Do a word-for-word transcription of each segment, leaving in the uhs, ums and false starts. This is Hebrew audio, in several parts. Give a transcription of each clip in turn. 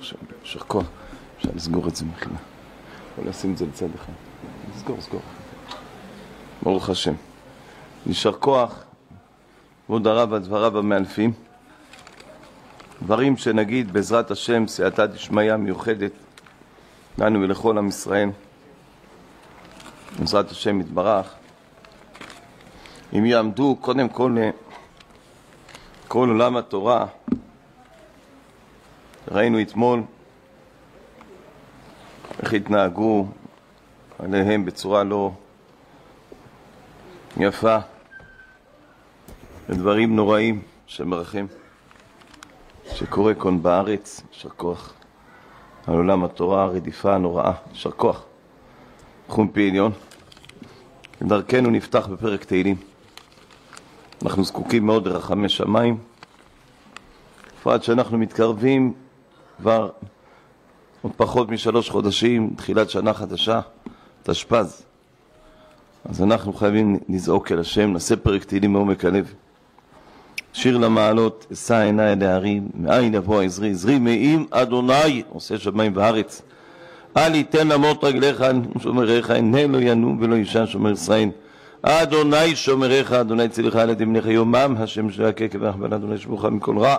יישר כוח. אפשר לסגור את זה מכינה. או לשים את זה לצד אחד. לסגור, סגור. ברוך השם. יישר כוח. כבוד הרב ודבריו המאלפים. דברים שנגיד בעזרת השם סייעתא דשמיא מיוחדת לנו ולכל עם ישראל. בעזרת השם יתברך. אם יעמדו קודם כל כל עולם התורה, ראינו אתמול איך התנהגו עליהם בצורה לא יפה, דברים נוראים שמרחם שקורה כאן בארץ. יישר כוח על עולם התורה, הרדיפה הנוראה. יישר כוח. חום פי עליון. דרכנו נפתח בפרק תהילים. אנחנו זקוקים מאוד לרחמי שמיים, בפרט שאנחנו מתקרבים כבר עוד פחות משלוש חודשים, תחילת שנה חדשה, תשפ"ז. אז אנחנו חייבים לזעוק אל השם. נעשה פרק תהילים מעומק הלב. שיר למעלות, אשא עיניי אל ההרים, מאין יבוא עזרי, עזרי מעם אדוני עושה שמיים וארץ. אל יתן למוט רגליך שומריך, הנה לא ינום ולא ישן שומר ישראל. אדוני שומריך, אדוני צילך על ידי בניך יומם, השם שלך כבחבן, אדוני שמורך מכל רע.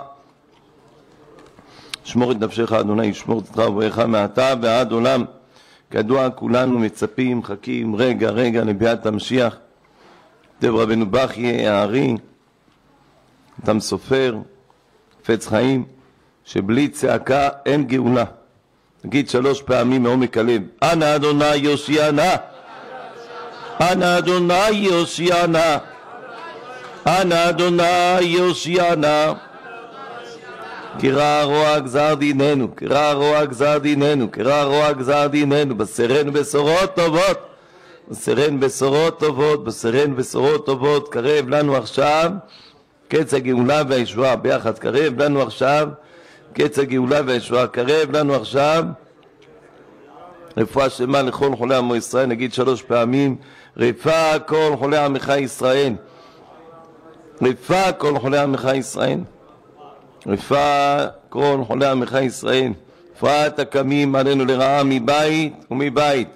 שמור את נפשך, אדוני ישמור אותך ובריך מעתה ועד עולם. כידוע כולנו מצפים, חכים רגע רגע לביאת המשיח. כתב רבנו בכייה הארי, אדם סופר, חפץ חיים, שבלי צעקה אין גאולה. נגיד שלוש פעמים מעומק הלב, אנא אדוני יושיענה, אנא אדוני יושיענה, אנא אדוני יושיענה. כי רע רוע גזר דיננו, כי רע רוע גזר דיננו, כי רע רוע גזר דיננו. בשרנו בשורות טובות, בשרנו בשורות טובות, בשרנו בשורות טובות. קרב לנו עכשיו קץ הגאולה והישועה. ביחד, קרב לנו עכשיו קץ הגאולה והישועה. קרב לנו עכשיו רפואה שלמה לכל חולי עמו ישראל. נגיד שלוש פעמים, רפואה כל חולי עמך ישראל, רפואה כל חולי עמך ישראל, רפואה כל חולי עמך ישראל. רפואת הקמים עלינו לרעה מבית ומבית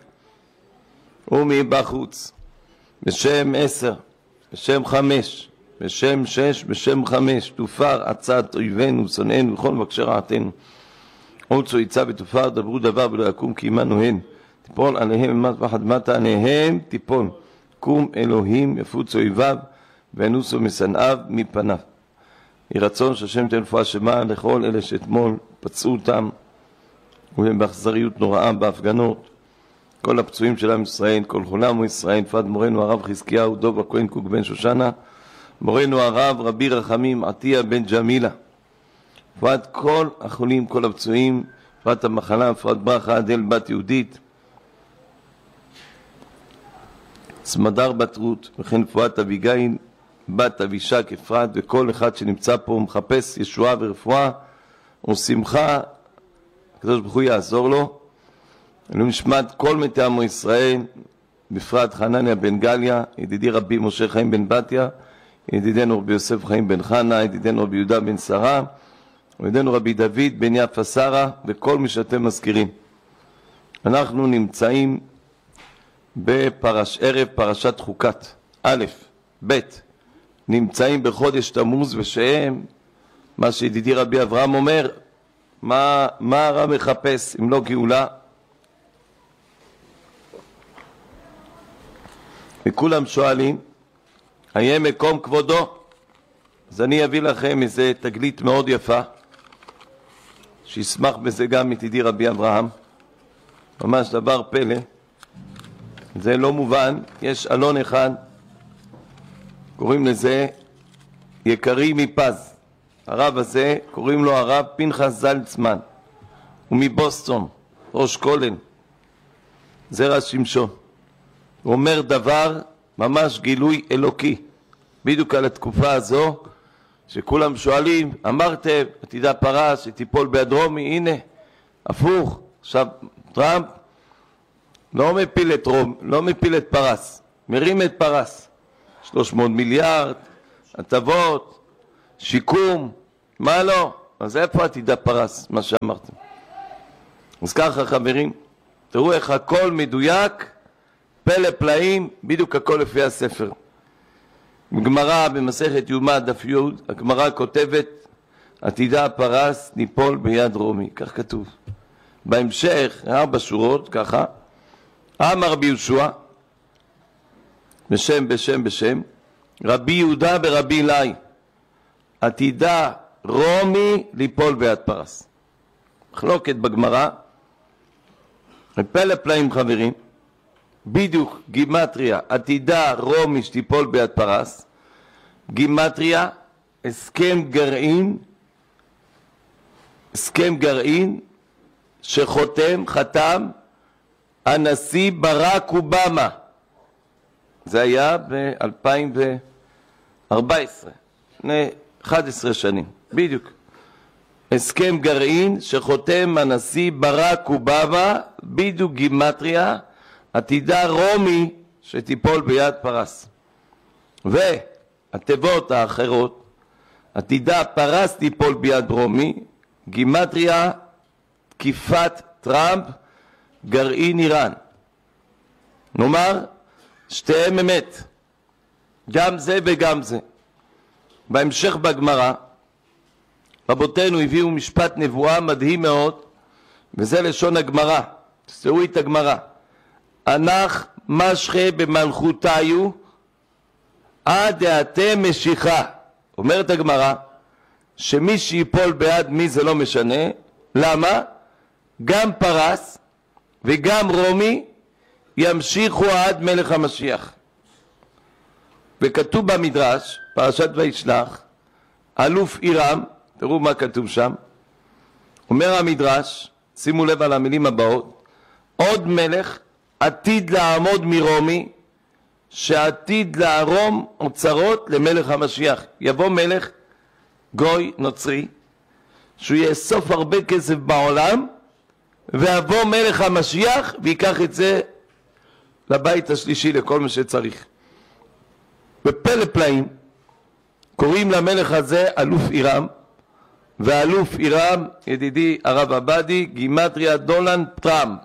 ומבחוץ. בשם עשר, בשם חמש, בשם שש, בשם חמש, תופר עצת אויבינו ושונאינו וכל מבקשי רעתנו. עוצו יצא ותופר, דברו דבר ולא יקום כי עמנו הן. תיפול עליהם אמת פחד מטה, עליהם תיפול. קום אלוהים יפוץ אויביו ואנוסו משנאיו מפניו. יהי רצון שהשם תן רפואה שלמה לכל אלה שאתמול פצעו אותם והם באכזריות נוראה בהפגנות. כל הפצועים של עם ישראל, כל חולי עמו ישראל, בפרט מורנו הרב חזקיהו דוב הכהן קוק בן שושנה, מורנו הרב רבי רחמים עטיה בן ג'מילה, בפרט כל החולים, כל הפצועים, בפרט המחלה, בפרט ברכה עדל בת יהודית, סמדר בת רות, וכן פואט אביגיל בת אבישק אפרת, וכל אחד שנמצא פה מחפש ישועה ורפואה ושמחה, הקדוש ברוך הוא יעזור לו. ולמשמעת כל מתי עמו ישראל, בפרט חנניה בן גליה, ידידי רבי משה חיים בן בתיה, ידידנו רבי יוסף חיים בן חנה, ידידנו רבי יהודה בן שרה, וידידנו רבי דוד בן יפה שרה, וכל מי שאתם מזכירים. אנחנו נמצאים בפרש ערב פרשת חוקת. א', ב', נמצאים בחודש תמוז, ושהם, מה שידידי רבי אברהם אומר, מה, מה הרע מחפש אם לא גאולה? וכולם שואלים, היה מקום כבודו? אז אני אביא לכם איזה תגלית מאוד יפה, שישמח בזה גם ידידי רבי אברהם, ממש דבר פלא. זה לא מובן. יש אלון אחד, קוראים לזה יקרי מפז. הרב הזה, קוראים לו הרב פנחס זלצמן, הוא מבוסטון, ראש כולל, זרע שמשון. הוא אומר דבר ממש גילוי אלוקי, בדיוק על התקופה הזו, שכולם שואלים, אמרתם, עתידה פרס, שתיפול בידרומי, הנה, הפוך. עכשיו, טראמפ לא מפיל את רום, לא מפיל את פרס, מרים את פרס. שלוש מאות מיליארד, הטבות, שיקום, מה לא? אז איפה עתידה פרס, מה שאמרתם? אז ככה חברים, תראו איך הכל מדויק, פלא פלאים, בדיוק הכל לפי הספר. בגמרא במסכת יומא דף י', הגמרא כותבת, עתידה הפרס ניפול ביד רומי, כך כתוב. בהמשך, ארבע שורות, ככה, אמר רבי יהושע, בשם בשם בשם, רבי יהודה ברבי אלי, עתידה רומי ליפול ביד פרס. מחלוקת בגמרא, פלא פלאים חברים, בדיוק גימטריה, עתידה רומי שתיפול ביד פרס, גימטריה, הסכם גרעין, הסכם גרעין שחותם, חתם, הנשיא ברק אובמה. זה היה ב-אלפיים וארבע עשרה, לפני אחת עשרה שנים, בדיוק. הסכם גרעין שחותם הנשיא ברק אובמה, בדיוק גימטריה, עתידה רומי שתיפול ביד פרס. והתיבות האחרות, עתידה פרס תיפול ביד רומי, גימטריה תקיפת טראמפ, גרעין איראן. נאמר, שתיהם אמת, גם זה וגם זה. בהמשך בגמרא, רבותינו הביאו משפט נבואה מדהים מאוד, וזה לשון הגמרא, תסתכלו את הגמרא. אנך משכה במלכותיו עד דעתם משיכה. אומרת הגמרא, שמי שיפול בעד מי זה לא משנה. למה? גם פרס וגם רומי ימשיכו עד מלך המשיח. וכתוב במדרש, פרשת וישלח, אלוף עירם, תראו מה כתוב שם, אומר המדרש, שימו לב על המילים הבאות, עוד מלך עתיד לעמוד מרומי, שעתיד לערום אוצרות למלך המשיח. יבוא מלך גוי נוצרי, שהוא יאסוף הרבה כסף בעולם, ויבוא מלך המשיח ויקח את זה לבית השלישי, לכל מה שצריך. בפלא פלאים קוראים למלך הזה אלוף עירם, ואלוף עירם, ידידי הרב עבדי, גימטריה דונלד טראמפ.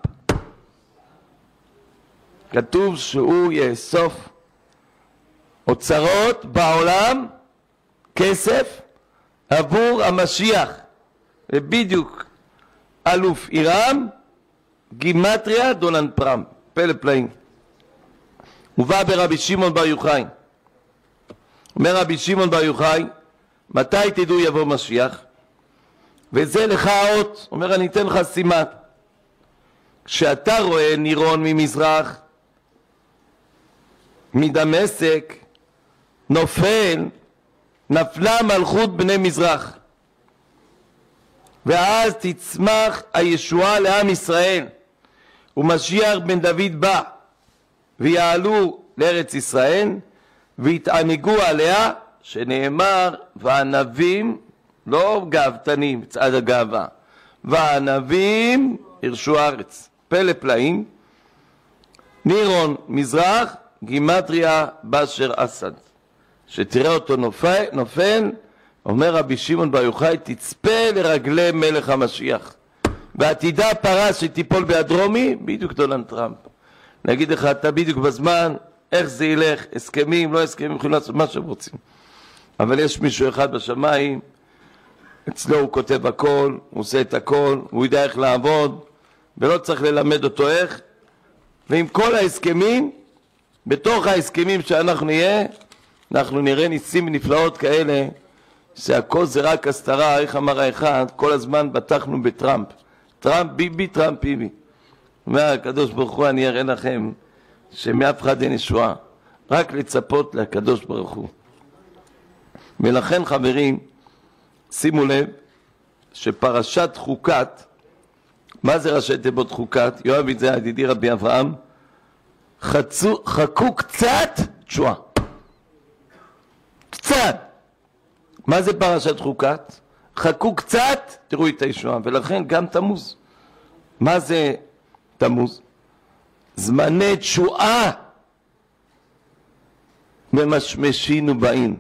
כתוב שהוא יאסוף אוצרות בעולם, כסף, עבור המשיח. ובדיוק אלוף עירם, גימטריה דונלד טראמפ. פלא פלאים. הובא ברבי שמעון בר יוחאי. אומר רבי שמעון בר יוחאי, מתי תדעו יבוא משיח? וזה לך האות. אומר, אני אתן לך סימן. כשאתה רואה נירון ממזרח, מדמשק, נופל, נפלה מלכות בני מזרח. ואז תצמח הישועה לעם ישראל, ומשיח בן דוד בא, ויעלו לארץ ישראל, והתענגו עליה, שנאמר, והענבים, לא גאוותנים, מצעד הגאווה, והענבים ירשו הארץ. פלא פלאים, נירון מזרח, גימטריה באשר אסד. שתראה אותו נופל, נופל, אומר רבי שמעון בר יוחאי, תצפה לרגלי מלך המשיח. ועתידה פרס שתיפול ביד רומי, בדיוק דונלד טראמפ. נגיד לך, אתה בדיוק בזמן, איך זה ילך, הסכמים, לא הסכמים, יכולים לעשות מה שהם רוצים. אבל יש מישהו אחד בשמיים, אצלו הוא כותב הכל, הוא עושה את הכל, הוא יודע איך לעבוד, ולא צריך ללמד אותו איך. ועם כל ההסכמים, בתוך ההסכמים שאנחנו נהיה, אנחנו נראה ניסים ונפלאות כאלה, שהכל זה רק הסתרה. איך אמר האחד, כל הזמן בטחנו בטראמפ. טראמפ ביבי, טראמפ ביבי. אומר הקדוש ברוך הוא, אני אראה לכם שמאף אחד אין ישועה, רק לצפות לקדוש ברוך הוא. ולכן חברים, שימו לב שפרשת חוקת, מה זה ראשי תיבות חוקת? יואב את זה ידידי רבי אברהם, חצו, חכו קצת תשועה. קצת. מה זה פרשת חוקת? חכו קצת, תראו את הישועה. ולכן גם תמוז. מה זה תמוז? זמני תשועה ממשמשים ובאים.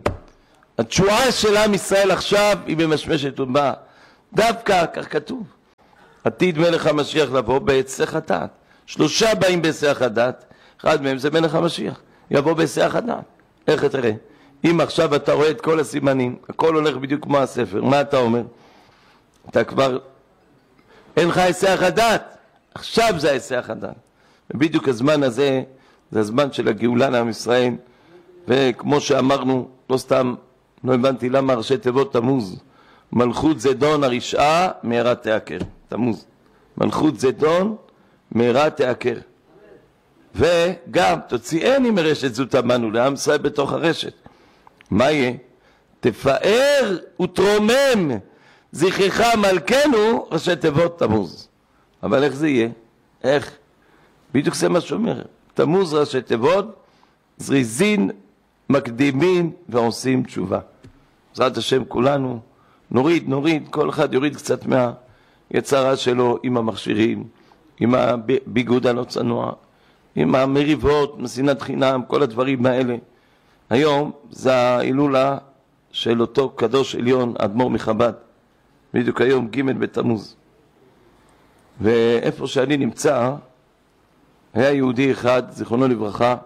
התשועה של עם ישראל עכשיו היא ממשמשת ובאה. דווקא, כך כתוב, עתיד מלך המשיח לבוא בהיסח הדעת. שלושה באים בהיסח הדעת, אחד מהם זה מלך המשיח, יבוא בהיסח הדעת. איך תראה? אם עכשיו אתה רואה את כל הסימנים, הכל הולך בדיוק כמו הספר, מה אתה אומר? אתה כבר, אין לך היסח הדעת, עכשיו זה היסח הדעת. ובדיוק הזמן הזה, זה הזמן של הגאולה לעם ישראל, וכמו שאמרנו, לא סתם, לא הבנתי למה ראשי תיבות תמוז, מלכות זדון הרשעה מהרה תעקר, תמוז. מלכות זדון מהרה תעקר. וגם תוציאני מרשת זו תמנו לעם ישראל בתוך הרשת. מה יהיה? תפאר ותרומם זכרך מלכנו ראשי תיבות תמוז. אבל איך זה יהיה? איך? בדיוק זה מה שאומר. תמוז ראשי תיבות, זריזין, מקדימים ועושים תשובה. בעזרת השם כולנו נוריד, נוריד, כל אחד יוריד קצת מהיצרה שלו עם המכשירים, עם הביגוד הלא צנוע, עם המריבות, משנאת חינם, כל הדברים האלה. היום זה ההילולה של אותו קדוש עליון, אדמו"ר מחב"ד, בדיוק היום ג' בתמוז. ואיפה שאני נמצא, היה יהודי אחד, זיכרונו לברכה,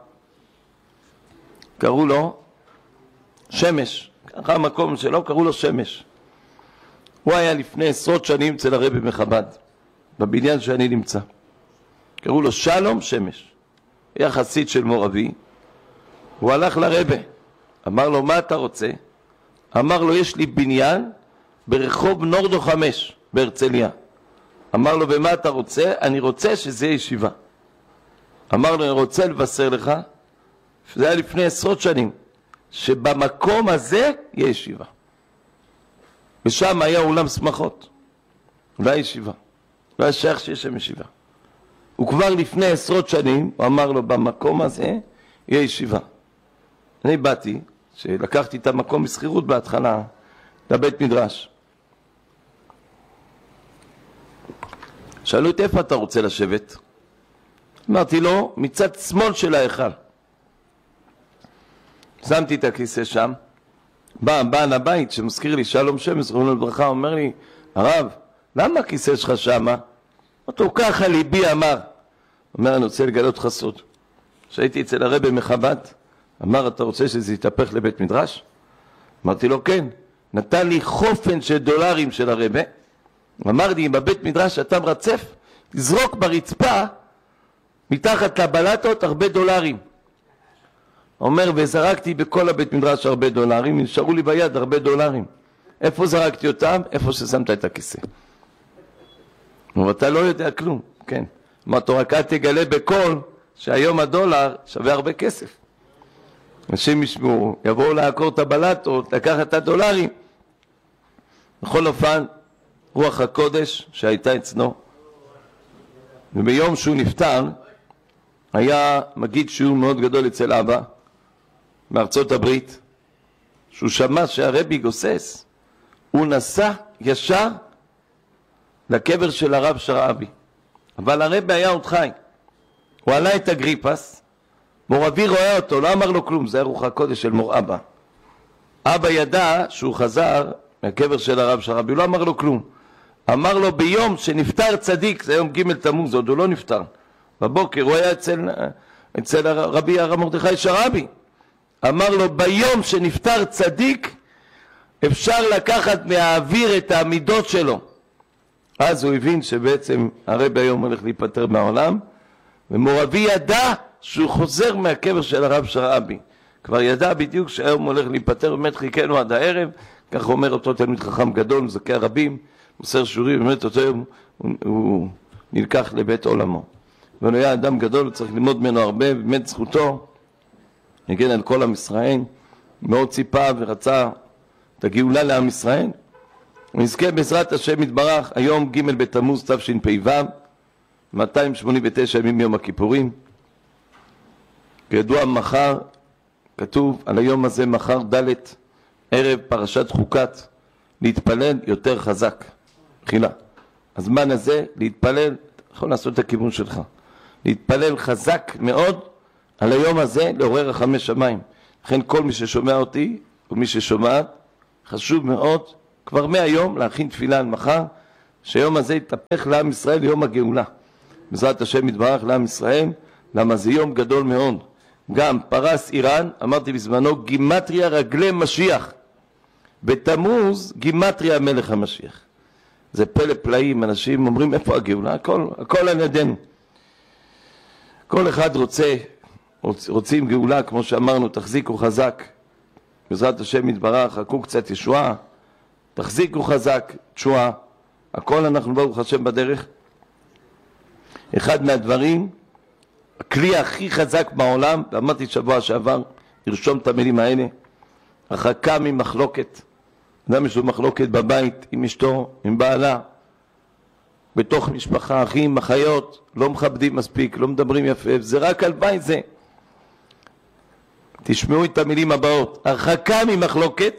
קראו לו שמש, ככה המקום שלו, קראו לו שמש. הוא היה לפני עשרות שנים אצל הרבי מחב"ד, בבניין שאני נמצא. קראו לו שלום שמש. היה חסיד של מורבי, הוא הלך לרבי, אמר לו, מה אתה רוצה? אמר לו, יש לי בניין ברחוב נורדו חמש, בהרצליה. אמר לו, ומה אתה רוצה? אני רוצה שזה יהיה ישיבה. אמר לו, אני רוצה לבשר לך, שזה היה לפני עשרות שנים, שבמקום הזה יהיה ישיבה. ושם היה אולם שמחות, לא היה ישיבה, לא היה שייך שיש שם ישיבה. הוא כבר לפני עשרות שנים, הוא אמר לו, במקום הזה יהיה ישיבה. אני באתי, שלקחתי את המקום בסחירות בהתחלה, לבית מדרש. שאלו את איפה אתה רוצה לשבת? אמרתי לו, מצד שמאל של ההיכל. שמתי את הכיסא שם, בא בעל הבית שמזכיר לי, שלום שמש, זכרונו לברכה, אומר לי, הרב, למה הכיסא שלך שמה? אותו ככה ליבי אמר. אומר, אני רוצה לגלות חסות. כשהייתי אצל הרבי מחב"ד, אמר, אתה רוצה שזה יתהפך לבית מדרש? אמרתי לו, כן. נתן לי חופן של דולרים של הרבי. אמר לי, אם בבית מדרש אתה מרצף, תזרוק ברצפה, מתחת לבלטות, הרבה דולרים. אומר, וזרקתי בכל הבית מדרש הרבה דולרים, נשארו לי ביד הרבה דולרים. איפה זרקתי אותם? איפה ששמת את הכיסא. אבל אתה לא יודע כלום, כן. אמרתי, רק אל תגלה בכל שהיום הדולר שווה הרבה כסף. אנשים ישמעו, יבואו לעקור את הבלטות, לקחת את הדולרים. בכל אופן, רוח הקודש שהייתה אצלו, וביום שהוא נפטר, היה מגיד שיעור מאוד גדול אצל אבא, מארצות הברית, שהוא שמע שהרבי גוסס, הוא נסע ישר לקבר של הרב שרעבי. אבל הרבי היה עוד חי. הוא עלה את הגריפס, מור אבי רואה אותו, לא אמר לו כלום, זה היה רוח הקודש של מור אבא. אבא ידע שהוא חזר מהקבר של הרב שרעבי, הוא לא אמר לו כלום. אמר לו ביום שנפטר צדיק, זה יום ג' תמוז, עוד הוא לא נפטר. בבוקר הוא היה אצל, אצל הרבי הרב מרדכי שרעבי. אמר לו, ביום שנפטר צדיק, אפשר לקחת מהאוויר את העמידות שלו. אז הוא הבין שבעצם הרבי היום הולך להיפטר מהעולם, ומור אבי ידע שהוא חוזר מהקבר של הרב שרעבי. כבר ידע בדיוק שהיום הולך להיפטר, באמת חיכינו עד הערב, כך אומר אותו תלמיד חכם גדול, מזכה הרבים, מוסר שיעורים, באמת אותו יום הוא, הוא נלקח לבית עולמו. אבל הוא היה אדם גדול, צריך ללמוד ממנו הרבה, באמת זכותו, הגן על כל עם ישראל, מאוד ציפה ורצה את הגאולה לעם ישראל. ונזכה בעזרת השם יתברך, היום ג' בתמוז תשפ"ו, מאתיים שמונים ותשע ימים מיום הכיפורים. כידוע, מחר, כתוב על היום הזה, מחר ד' ערב פרשת חוקת, להתפלל יותר חזק. תחילה. הזמן הזה, להתפלל, יכול לעשות את הכיוון שלך. להתפלל חזק מאוד על היום הזה, לעורר רחמי שמיים. לכן כל מי ששומע אותי, ומי ששומעת, חשוב מאוד, כבר מהיום להכין תפילה על מחר, שיום הזה יתהפך לעם ישראל יום הגאולה. בעזרת השם יתברך לעם ישראל, למה זה יום גדול מאוד. גם פרס איראן, אמרתי בזמנו, גימטריה רגלי משיח. בתמוז גימטריה מלך המשיח. זה פלא פלאים, אנשים אומרים איפה הגאולה? הכל, הכל על ידינו. כל אחד רוצה, רוצים גאולה, כמו שאמרנו, תחזיקו חזק. בעזרת השם יתברך, חכו קצת ישועה, תחזיקו חזק, תשועה. הכל אנחנו ברוך השם בדרך. אחד מהדברים, הכלי הכי חזק בעולם, ואמרתי שבוע שעבר, לרשום את המילים האלה, הרחקה ממחלוקת. אדם יש לו מחלוקת בבית, עם אשתו, עם בעלה, בתוך משפחה, אחים, אחיות, לא מכבדים מספיק, לא מדברים יפה, זה רק על בית זה. תשמעו את המילים הבאות, הרחקה ממחלוקת,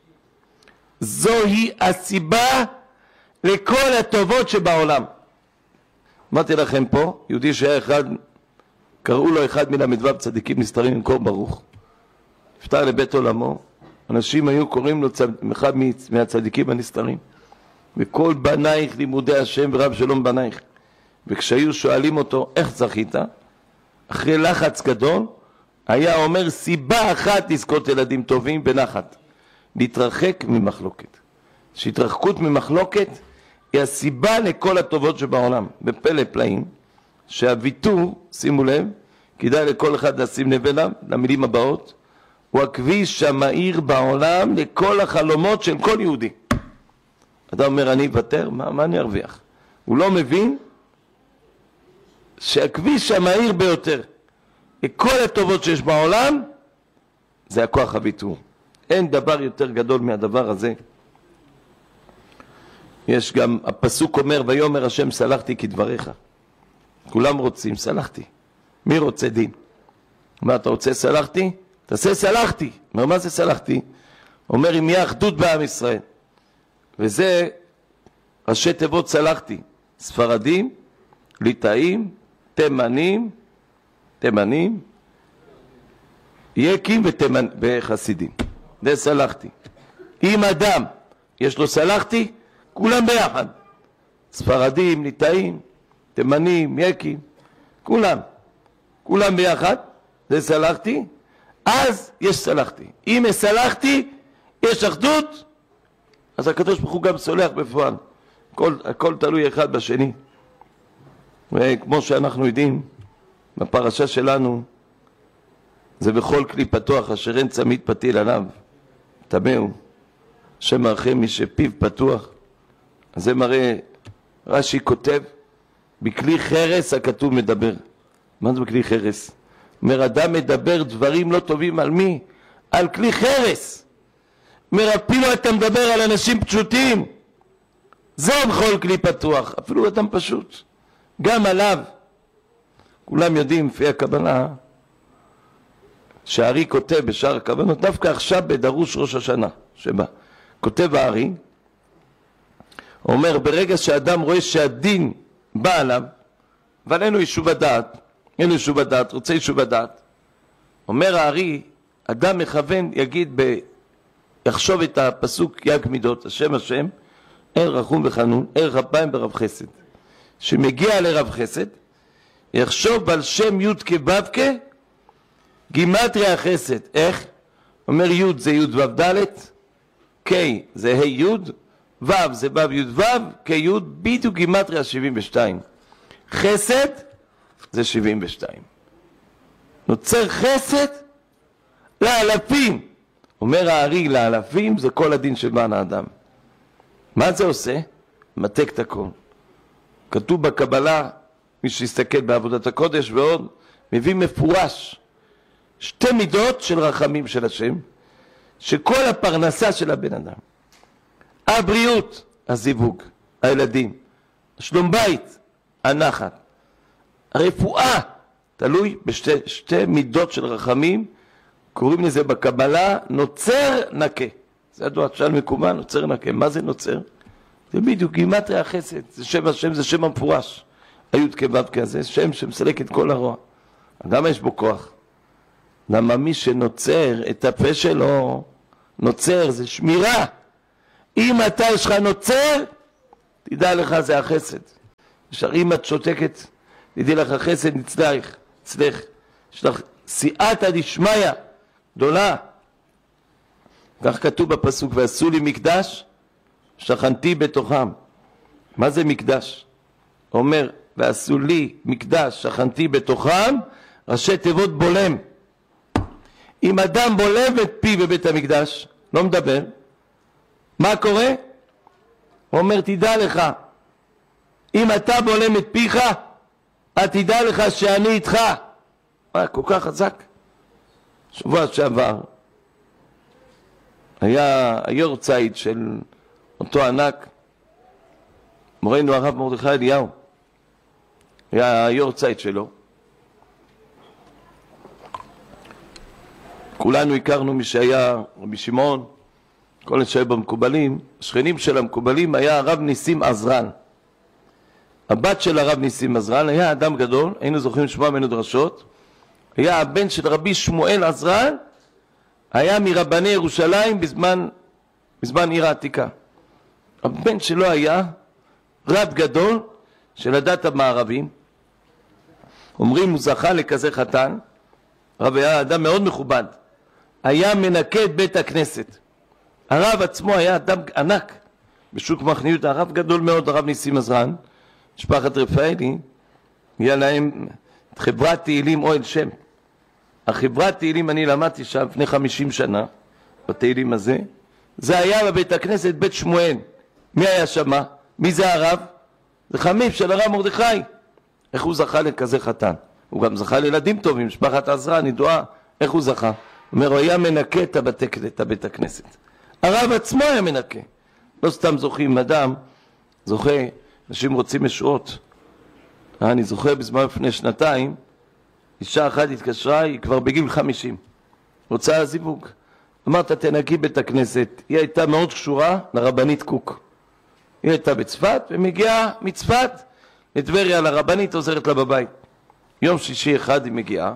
זוהי הסיבה לכל הטובות שבעולם. אמרתי לכם פה, יהודי שהיה אחד, קראו לו אחד מן המדבב צדיקים נסתרים למקור ברוך, נפטר לבית עולמו, אנשים היו קוראים לו צד... אחד מהצדיקים הנסתרים, וכל בנייך לימודי השם ורב שלום בנייך. וכשהיו שואלים אותו איך זכית, אחרי לחץ גדול, היה אומר סיבה אחת לזכות ילדים טובים בנחת, להתרחק ממחלוקת. שהתרחקות ממחלוקת היא הסיבה לכל הטובות שבעולם. בפלא פלאים, שהוויתור, שימו לב, כדאי לכל אחד לשים לב אליו, למילים הבאות, הוא הכביש המהיר בעולם לכל החלומות של כל יהודי. אתה אומר, אני אוותר? מה, מה אני ארוויח? הוא לא מבין שהכביש המהיר ביותר לכל הטובות שיש בעולם זה הכוח הוויתור. אין דבר יותר גדול מהדבר הזה. יש גם, הפסוק אומר, ויאמר השם סלחתי כדבריך. כולם רוצים, סלחתי. מי רוצה דין? מה אתה רוצה סלחתי? תעשה סלחתי. אומר, מה זה סלחתי? אומר, אם יהיה אחדות בעם ישראל. וזה ראשי תיבות סלחתי. ספרדים, ליטאים, תימנים, תימנים, יקים ותימנ... וחסידים. זה סלחתי. אם אדם יש לו סלחתי, כולם ביחד. ספרדים, ליטאים, תימנים, יקים, כולם. כולם ביחד, זה סלחתי. אז יש סלחתי. אם סלחתי, יש אחדות, אז הקדוש ברוך הוא גם סולח בפועל. הכל, הכל תלוי אחד בשני. וכמו שאנחנו יודעים, בפרשה שלנו, זה בכל כלי פתוח, אשר אין צמיד פתיל עליו. תמהו, השם מרחם מי שפיו פתוח. אז זה מראה, רש"י כותב, בכלי חרס הכתוב מדבר. מה זה בכלי חרס? אומר, אדם מדבר דברים לא טובים על מי? על כלי חרס. אומר, אפילו אתה מדבר על אנשים פשוטים. זה בכל כלי פתוח, אפילו אדם פשוט. גם עליו. כולם יודעים, לפי הקבלה, שהארי כותב בשאר הכוונות, דווקא עכשיו בדרוש ראש השנה, שבא. כותב הארי, אומר, ברגע שאדם רואה שהדין בא עליו, אבל אין לו יישוב הדעת, אין לו יישוב הדעת, רוצה יישוב הדעת. אומר הארי, אדם מכוון, יגיד, ב... יחשוב את הפסוק יג מידות, השם השם, אין רחום וחנון, אין רפיים ברב חסד. שמגיע לרב חסד, יחשוב על שם י' כבבקה, גימטריה החסד. איך? אומר י' זה י' ו' ד', ק' זה ה' י', ו' זה ו' י' ו', כ' י' בדיוק גימטריה שבעים ושתיים. חסד זה שבעים ושתיים. נוצר חסד לאלפים. אומר הארי, לאלפים זה כל הדין של בן האדם. מה זה עושה? מתק את הכל. כתוב בקבלה, מי שיסתכל בעבודת הקודש ועוד, מביא מפורש שתי מידות של רחמים של השם, שכל הפרנסה של הבן אדם, הבריאות, הזיווג, הילדים, שלום בית, הנחת, הרפואה, תלוי בשתי שתי מידות של רחמים, קוראים לזה בקבלה נוצר נקה. זה הדעת של מקומן, נוצר נקה. מה זה נוצר? זה בדיוק גימטריה החסד, זה שם השם, זה שם המפורש. היוד כבב כזה, שם שמסלק את כל הרוע. למה יש בו כוח? למה מי שנוצר את הפה שלו, נוצר, זה שמירה. אם אתה יש לך נוצר, תדע לך זה החסד. ישר אם את שותקת, תדעי לך החסד נצלח, אצלך. יש לך סייעתא דשמיא גדולה. כך כתוב בפסוק, ועשו לי מקדש, שכנתי בתוכם. מה זה מקדש? אומר, ועשו לי מקדש, שכנתי בתוכם, ראשי תיבות בולם. אם אדם בולם את פי בבית המקדש, לא מדבר, מה קורה? הוא אומר, תדע לך, אם אתה בולם את פיך, אז תדע לך שאני איתך. מה, כל כך חזק? שבוע שעבר, היה היורצייט של אותו ענק, מורנו הרב מרדכי אליהו, היה היורצייט שלו. כולנו הכרנו מי שהיה רבי שמעון, כל אלה שהיו במקובלים, השכנים של המקובלים היה הרב ניסים עזרן. הבת של הרב ניסים עזרן היה אדם גדול, היינו זוכרים לשמוע ממנו דרשות, היה הבן של רבי שמואל עזרן, היה מרבני ירושלים בזמן, בזמן עיר העתיקה. הבן שלו היה רב גדול של הדת המערבים, אומרים הוא זכה לכזה חתן, הרב היה אדם מאוד מכובד, היה מנקה את בית הכנסת. הרב עצמו היה אדם ענק, בשוק מחניות, הרב גדול מאוד, הרב ניסים עזרן, משפחת רפאלי, היה להם חברת תהילים אוהל שם. החברת תהילים אני למדתי שם לפני חמישים שנה, בתהילים הזה, זה היה בבית הכנסת בית שמואל. מי היה שמה? מי זה הרב? זה חמיף של הרב מרדכי. איך הוא זכה לכזה חתן? הוא גם זכה לילדים טובים, משפחת עזרן, ידועה, איך הוא זכה? הוא אומר, הוא היה מנקה את, הבית, את הבית הכנסת. הרב עצמו היה מנקה. לא סתם זוכים, אדם זוכה, אנשים רוצים משועות. אני זוכר בזמן לפני שנתיים, אישה אחת התקשרה, היא כבר בגיל חמישים, רוצה זיווג. אמרת, תנקי בית הכנסת. היא הייתה מאוד קשורה לרבנית קוק. היא הייתה בצפת, ומגיעה מצפת לטבריה, לרבנית עוזרת לה בבית. יום שישי אחד היא מגיעה.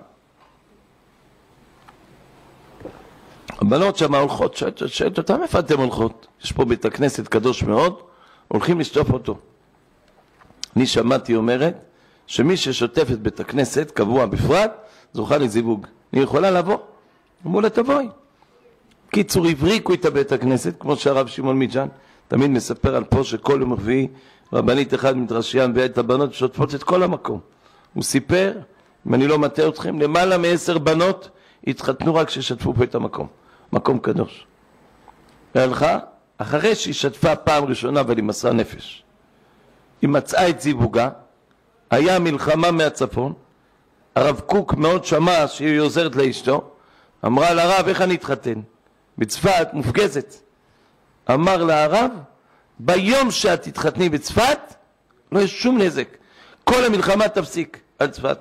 הבנות שם הולכות, שואלת אותם, איפה אתם הולכות? יש פה בית הכנסת קדוש מאוד, הולכים לשטוף אותו. אני שמעתי אומרת, שמי ששוטף את בית הכנסת, קבוע בפרט, זוכה לזיווג. היא יכולה לבוא. אמרו לה, תבואי. קיצור, הבריקו את בית הכנסת, כמו שהרב שמעון מיג'אן תמיד מספר על פה שכל יום רביעי רבנית אחד מדרשייה מביאה את הבנות ושוטפות את כל המקום. הוא סיפר, אם אני לא מטעה אתכם, למעלה מעשר בנות התחתנו רק ששטפו פה את המקום. מקום קדוש. והלכה, אחרי שהיא שטפה פעם ראשונה אבל היא מסרה נפש. היא מצאה את זיווגה, היה מלחמה מהצפון, הרב קוק מאוד שמע שהיא עוזרת לאשתו, אמרה לרב, איך אני אתחתן? בצפת מופגזת. אמר להרב, ביום שאת תתחתני בצפת, לא יש שום נזק. כל המלחמה תפסיק על צפת.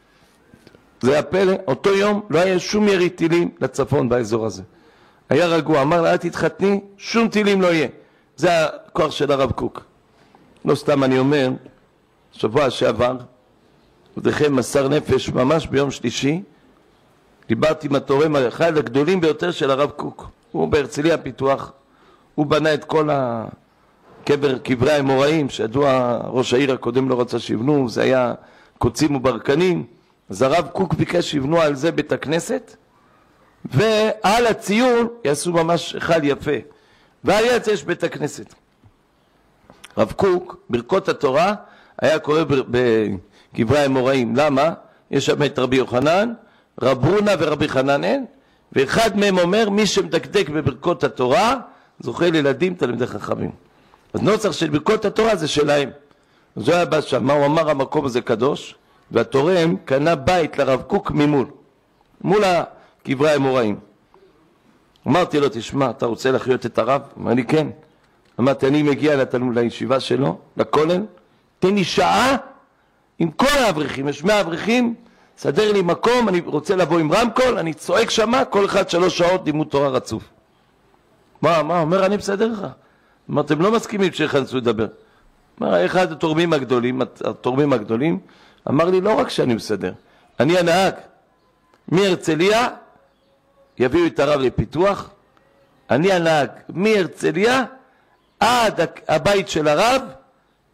זה הפלא, אותו יום לא היה שום ירי טילים לצפון באזור הזה. היה רגוע, אמר לה, את תתחתני, שום טילים לא יהיה. זה הכוח של הרב קוק. לא סתם אני אומר, שבוע שעבר, עודכם מסר נפש ממש ביום שלישי, דיברתי עם התורם אחד הגדולים ביותר של הרב קוק. הוא בהרצליה פיתוח, הוא בנה את כל הקבר, קברי האמוראים, שידוע ראש העיר הקודם לא רצה שיבנו, זה היה קוצים וברקנים, אז הרב קוק ביקש שיבנו על זה בית הכנסת, ועל הציון יעשו ממש אחד יפה, ועל יד זה יש בית הכנסת. רב קוק, ברכות התורה, היה קורא בקברי האמוראים. למה? יש שם את רבי יוחנן, רב רונה ורבי חננאל, ואחד מהם אומר, מי שמדקדק בברכות התורה, זוכה לילדים תלמידי חכמים. אז נוסח של ברכות התורה זה שלהם. אז הוא היה בא שם, מה הוא אמר, המקום הזה קדוש, והתורם קנה בית לרב קוק ממול, מול קברי האמוראים. אמרתי לו, תשמע, אתה רוצה לחיות את הרב? אמר לי, כן. אמרתי, אני מגיע לתלמוד לישיבה שלו, לכולל, תן לי שעה עם כל האברכים, יש מאה אברכים, סדר לי מקום, אני רוצה לבוא עם רמקול, אני צועק שמה, כל אחד שלוש שעות לימוד תורה רצוף. מה, מה, אומר, אני בסדר לך. אמרתי, אתם לא מסכימים שיכנסו לדבר. אמר, אחד התורמים הגדולים, התורמים הגדולים, אמר לי, לא רק שאני בסדר, אני הנהג. מהרצליה, יביאו את הרב לפיתוח, אני הנהג, מהרצליה, עד הבית של הרב,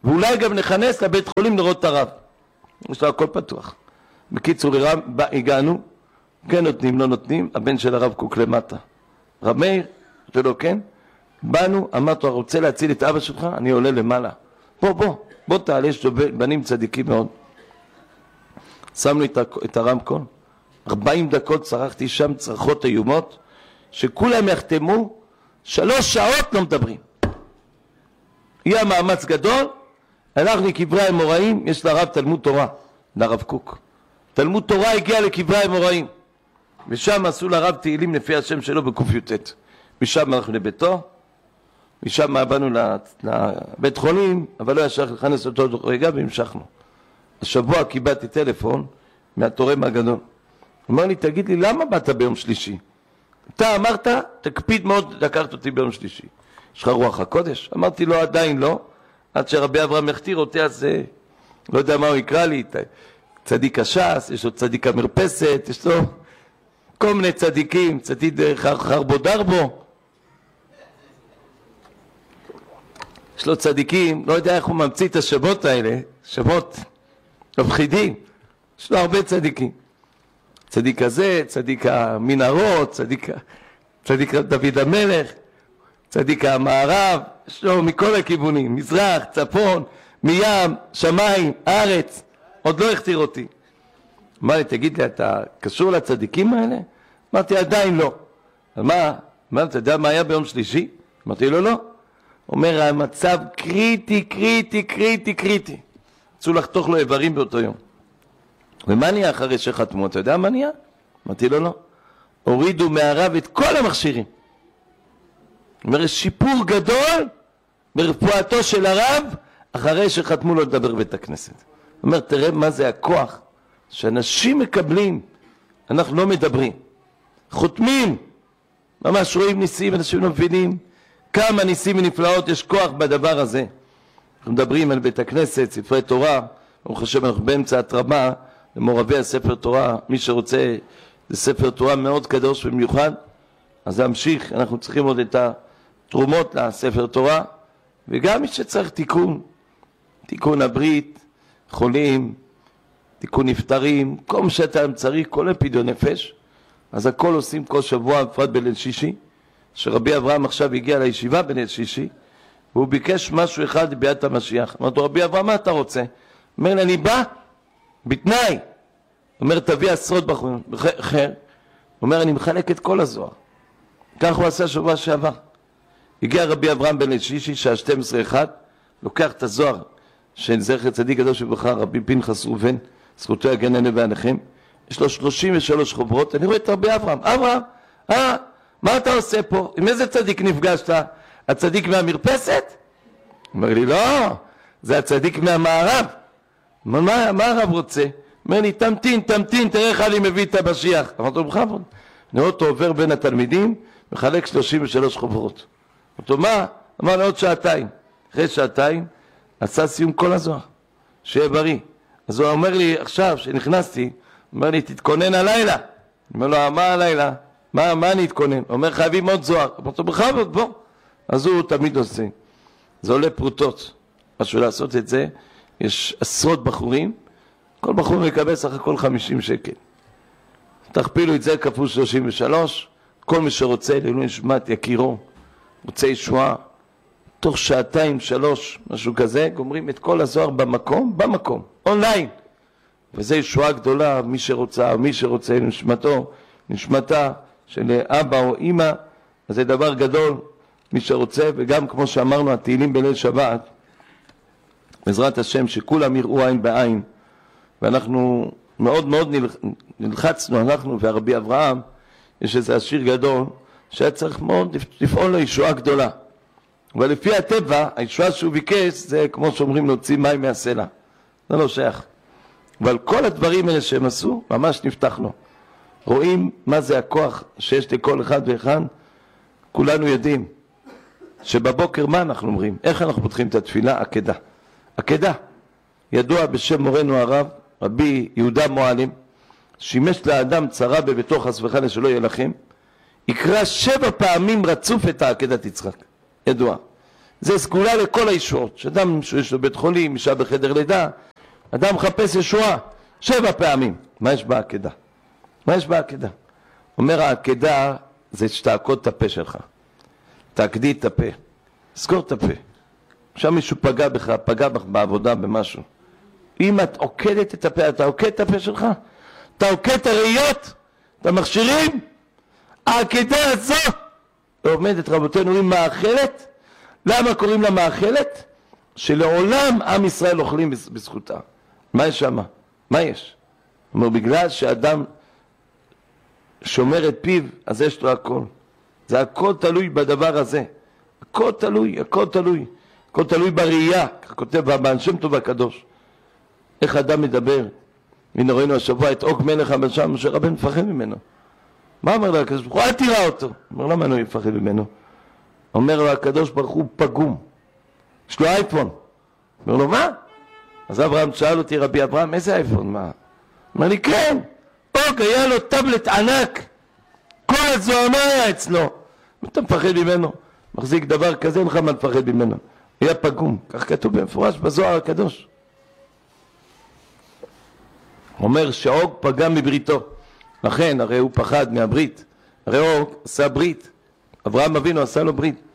ואולי גם נכנס לבית חולים לראות את הרב. יש לו הכל פתוח. בקיצור, הגענו, כן נותנים, לא נותנים, הבן של הרב קוק למטה. רב מאיר, שלא כן, באנו, אמרתי, רוצה להציל את אבא שלך? אני עולה למעלה. בוא, בוא, בוא תעלה, יש לו בנים צדיקים מאוד. שמנו את הרמקול, ארבעים דקות צרחתי שם צרחות איומות, שכולם יחתמו, שלוש שעות לא מדברים. יהיה מאמץ גדול, הלכנו לקברי האמוראים, יש לרב תלמוד תורה, לרב קוק. תלמוד תורה הגיע לקברי האמוראים, ושם עשו לרב תהילים לפי השם שלו בקופיוטט. משם הלכנו לביתו, משם באנו לבית חולים, אבל לא ישר לכנס אותו רגע והמשכנו. השבוע קיבלתי טלפון מהתורם הגדול. הוא אמר לי, תגיד לי, למה באת ביום שלישי? אתה אמרת, תקפיד מאוד לקחת אותי ביום שלישי. יש לך רוח הקודש? אמרתי לו, עדיין לא. עד שרבי אברהם יכתיר אותי, אז לא יודע מה הוא יקרא לי. צדיק הש"ס, יש לו צדיק המרפסת, יש לו כל מיני צדיקים, צדיק חרבו דרבו. יש לו צדיקים, לא יודע איך הוא ממציא את השמות האלה, שמות מפחידים. יש לו הרבה צדיקים. צדיק הזה, צדיק המנהרות, צדיק, צדיק דוד המלך, צדיק המערב, יש לו מכל הכיוונים, מזרח, צפון, מים, שמיים, ארץ, עוד לא הכתיר אותי. אמר לי, תגיד לי, אתה קשור לצדיקים האלה? אמרתי, עדיין לא. אבל מה? אמרתי, אתה יודע מה היה ביום שלישי? אמרתי לו, לא. אומר, המצב קריטי, קריטי, קריטי, קריטי. רצו לחתוך לו איברים באותו יום. ומה נהיה אחרי שחתמו? אתה יודע מה נהיה? אמרתי לו, לא. הורידו מהרב את כל המכשירים. אומר, יש שיפור גדול ברפואתו של הרב אחרי שחתמו לו לדבר בית הכנסת. אומר, תראה מה זה הכוח שאנשים מקבלים, אנחנו לא מדברים. חותמים, ממש רואים ניסים, אנשים לא מבינים כמה ניסים ונפלאות יש כוח בדבר הזה. אנחנו מדברים על בית הכנסת, ספרי תורה, אני חושב אנחנו באמצע התרמה למורבי הספר תורה, מי שרוצה, זה ספר תורה מאוד קדוש במיוחד, אז להמשיך, אנחנו צריכים עוד את התרומות לספר תורה, וגם מי שצריך תיקון, תיקון הברית, חולים, תיקון נפטרים, כל מה שאתה צריך, כל פדיון נפש, אז הכל עושים כל שבוע, בפרט בליל שישי, שרבי אברהם עכשיו הגיע לישיבה בליל שישי, והוא ביקש משהו אחד ביאת המשיח. אמרתי לו, רבי אברהם, מה אתה רוצה? אומר לי, אני בא בתנאי. אומר, תביא עשרות בחורים. אחר, אומר, אני מחלק את כל הזוהר. כך הוא עשה שבוע שעבר. הגיע רבי אברהם בליל שישי, שעה שתים עשרה אחת, לוקח את הזוהר של זכר צדיק גדול שבחר, רבי פנחס ראובן, זכותו יגן עלינו ועליכם. יש לו שלושים ושלוש חוברות. אני רואה את רבי אברהם. אברהם, אה, מה אתה עושה פה? עם איזה צדיק נפגשת? הצדיק מהמרפסת? אומר לי, לא, זה הצדיק מהמערב. מה, מה הרב רוצה? אומר לי, תמתין, תמתין, תראה איך אני מביא את המשיח. אמרתי לו, בכבוד. נראה אותו עובר בין התלמידים, מחלק שלושים ושלוש חוברות. אמרתי לו, מה? אמר לי, עוד שעתיים. אחרי שעתיים, עשה סיום כל הזוהר. שיהיה בריא. אז הוא אומר לי, עכשיו, שנכנסתי, אומר לי, תתכונן הלילה. אומר לו, מה הלילה? מה, מה אני אתכונן? הוא אומר, חייבים עוד זוהר. אמרתי לו, בכבוד, בוא. אז הוא תמיד עושה. זה עולה פרוטות. משהו לעשות את זה, יש עשרות בחורים, כל בחור מקבל סך הכל חמישים שקל. תכפילו את זה כפול שלושים ושלוש, כל מי שרוצה, לעילוי נשמת יקירו, רוצה ישועה, תוך שעתיים, שלוש, משהו כזה, גומרים את כל הזוהר במקום, במקום, אונליין. וזה ישועה גדולה, מי שרוצה, מי שרוצה, נשמתו, נשמתה של אבא או אמא, אז זה דבר גדול, מי שרוצה, וגם כמו שאמרנו, התהילים בליל שבת, בעזרת השם, שכולם יראו עין בעין, ואנחנו מאוד מאוד נלחצנו, אנחנו והרבי אברהם, יש איזה השיר גדול, שהיה צריך מאוד לפעול לו ישועה גדולה. אבל לפי הטבע, הישועה שהוא ביקש, זה כמו שאומרים להוציא מים מהסלע. זה לא שייך. אבל כל הדברים האלה שהם עשו, ממש נפתח לו. רואים מה זה הכוח שיש לכל אחד ואחד, כולנו יודעים. שבבוקר מה אנחנו אומרים? איך אנחנו פותחים את התפילה? עקדה. עקדה. ידוע בשם מורנו הרב, רבי יהודה מועלם, שימש לאדם צרה בביתו חס וחלילה שלא יהיה לכם, יקרא שבע פעמים רצוף את העקדת יצחק. ידוע. זה סגולה לכל הישועות. שאדם שיש לו בית חולים, אישה בחדר לידה, אדם מחפש ישועה שבע פעמים. מה יש בעקדה? מה יש בעקדה? אומר העקדה זה שתעקוד את הפה שלך. תעקדי את הפה. סגור את הפה. עכשיו מישהו פגע בך, פגע בך בעבודה, במשהו. אם את עוקדת את הפה, אתה עוקד את הפה שלך? אתה עוקד את הראיות? את המכשירים? העקדה הזו עומדת רבותינו עם מאכלת. למה קוראים לה מאכלת? שלעולם עם ישראל אוכלים בזכותה. מה יש שם? מה יש? אומר, בגלל שאדם שומר את פיו, אז יש לו הכל. זה הכל תלוי בדבר הזה. הכל תלוי, הכל תלוי. הכל תלוי בראייה. כך כותב בבעל שם טוב הקדוש. איך אדם מדבר? הנה ראינו השבוע את עוג מלך הבשן, משה רבנו מפחד ממנו. מה אומר לו הקדוש ברוך הוא? אל תראה אותו. אומר, למה אני מפחד ממנו? אומר לו הקדוש ברוך הוא פגום. יש לו אייפון. אומר לו, מה? אז אברהם שאל אותי, רבי אברהם, איזה אייפון? מה? אומר לי, כן. עוג היה לו טאבלט ענק. כל הזוהמה היה אצלו. אתה מפחד ממנו? מחזיק דבר כזה, אין לך מה לפחד ממנו. היה פגום. כך כתוב במפורש בזוהר הקדוש. אומר שעוג פגם מבריתו. לכן, הרי הוא פחד מהברית. הרי עוג עשה ברית. אברהם אבינו עשה לו ברית.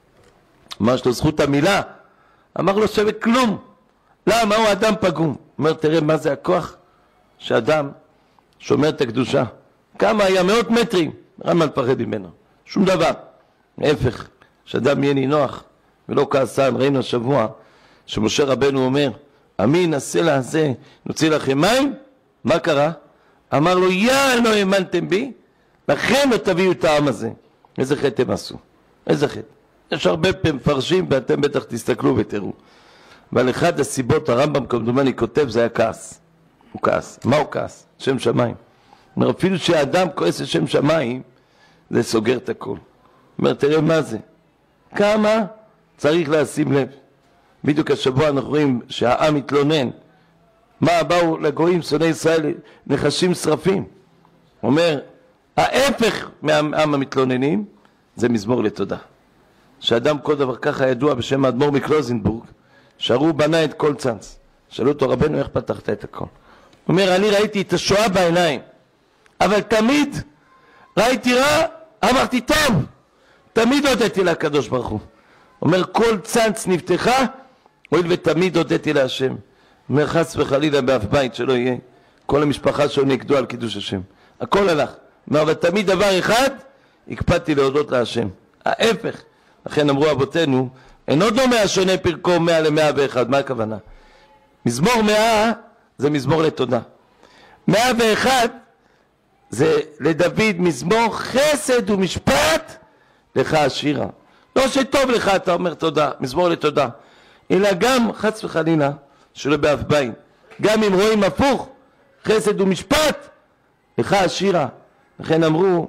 אמר שלו זכות המילה. אמר לו שווה כלום. למה? הוא אדם פגום. אומר, תראה מה זה הכוח שאדם שומר את הקדושה. כמה היה? מאות מטרים. רמה לפחד ממנו. שום דבר. להפך, שאדם יהיה נינוח ולא כעסן. ראינו השבוע שמשה רבנו אומר, עמי נעשה לעזה, נוציא לכם מים. מה קרה? אמר לו, יא לא האמנתם בי, לכן לא תביאו את העם הזה. איזה חטא הם עשו? איזה חטא? יש הרבה מפרשים ואתם בטח תסתכלו ותראו. ועל אחד הסיבות הרמב"ם כמדומני כותב זה היה כעס. הוא כעס. מה הוא כעס? שם שמיים. אומר, אפילו שהאדם כועס לשם שמיים, זה סוגר את הכל. אומר, תראה מה זה. כמה צריך לשים לב. בדיוק השבוע אנחנו רואים שהעם מתלונן. מה באו לגויים, שונאי ישראל, נחשים שרפים. אומר, ההפך מהעם המתלוננים, זה מזמור לתודה. שאדם כל דבר ככה ידוע בשם האדמו"ר מקלוזנבורג, שרו בנה את כל צנץ. שאלו אותו, רבנו, איך פתחת את הכל? הוא אומר, אני ראיתי את השואה בעיניים, אבל תמיד ראיתי רע, אמרתי טוב. תמיד הודיתי לקדוש ברוך הוא. אומר, כל צנץ נפתחה, הואיל ותמיד הודיתי להשם. אומר, חס וחלילה באף בית שלא יהיה, כל המשפחה שלו נקדו על קידוש השם. הכל הלך. אומר, אבל תמיד דבר אחד, הקפדתי להודות להשם. ההפך. לכן אמרו אבותינו, אינו דומה השונה פרקו מאה למאה ואחד. מה הכוונה? מזמור מאה זה מזמור לתודה. מאה ואחד זה לדוד מזמור חסד ומשפט לך השירה. לא שטוב לך אתה אומר תודה, מזמור לתודה, אלא גם חס וחלילה שלא באף בית. גם אם רואים הפוך, חסד ומשפט לך השירה. לכן אמרו,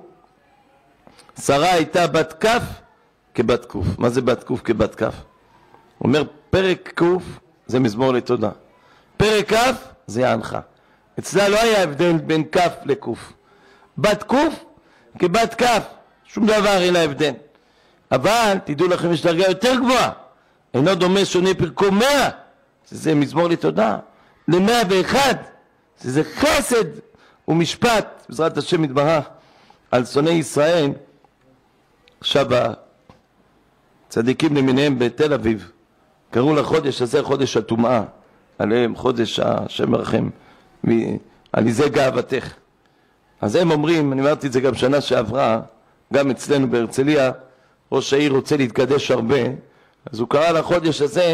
שרה הייתה בת כף כבת קוף. מה זה בת קוף כבת כף? אומר, פרק קוף זה מזמור לתודה, פרק כף זה יענך. אצלה לא היה הבדל בין כף לקוף. בת קוף כבת כף, שום דבר אין לה הבדל. אבל תדעו לכם, יש דרגה יותר גבוהה. אינו דומה שונה פרקו מאה, שזה מזמור לתודה, למאה ואחד, שזה חסד ומשפט, בעזרת השם יתברך, על שונאי ישראל. עכשיו הצדיקים למיניהם בתל אביב קראו לחודש הזה חודש הטומאה, עליהם חודש השם מרחם, על ידי גאוותך. אז הם אומרים, אני אמרתי את זה גם שנה שעברה, גם אצלנו בהרצליה, ראש העיר רוצה להתקדש הרבה, אז הוא קרא לחודש הזה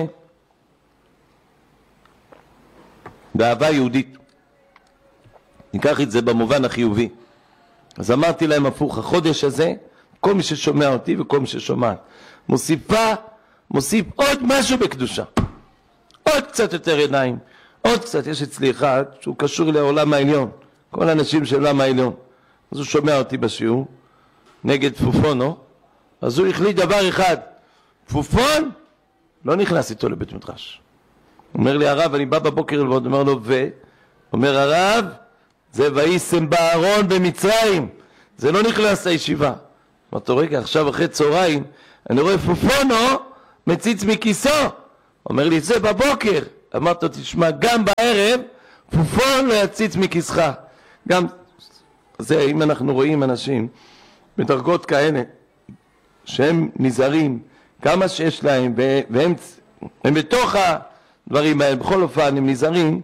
גאווה יהודית. ניקח את זה במובן החיובי. אז אמרתי להם הפוך, החודש הזה, כל מי ששומע אותי וכל מי ששומעת, מוסיפה, מוסיף עוד משהו בקדושה. עוד קצת יותר עיניים, עוד קצת. יש אצלי אחד שהוא קשור לעולם העליון, כל האנשים של עולם העליון. אז הוא שומע אותי בשיעור, נגד תפופונו, אז הוא החליט דבר אחד, תפופון, לא נכנס איתו לבית מדרש. אומר לי הרב, אני בא בבוקר ללמוד, אומר לו, ו? אומר הרב, זה ויישם בארון במצרים, זה לא נכנס לישיבה. אמרתי, רגע, עכשיו אחרי צהריים, אני רואה פופונו, מציץ מכיסו. אומר לי, זה בבוקר. אמרת לו, תשמע, גם בערב, פופון לא יציץ מכיסך. גם, זה, אם אנחנו רואים אנשים בדרגות כאלה, שהם נזהרים, כמה שיש להם, והם הם בתוך הדברים האלה, בכל אופן הם נזהרים,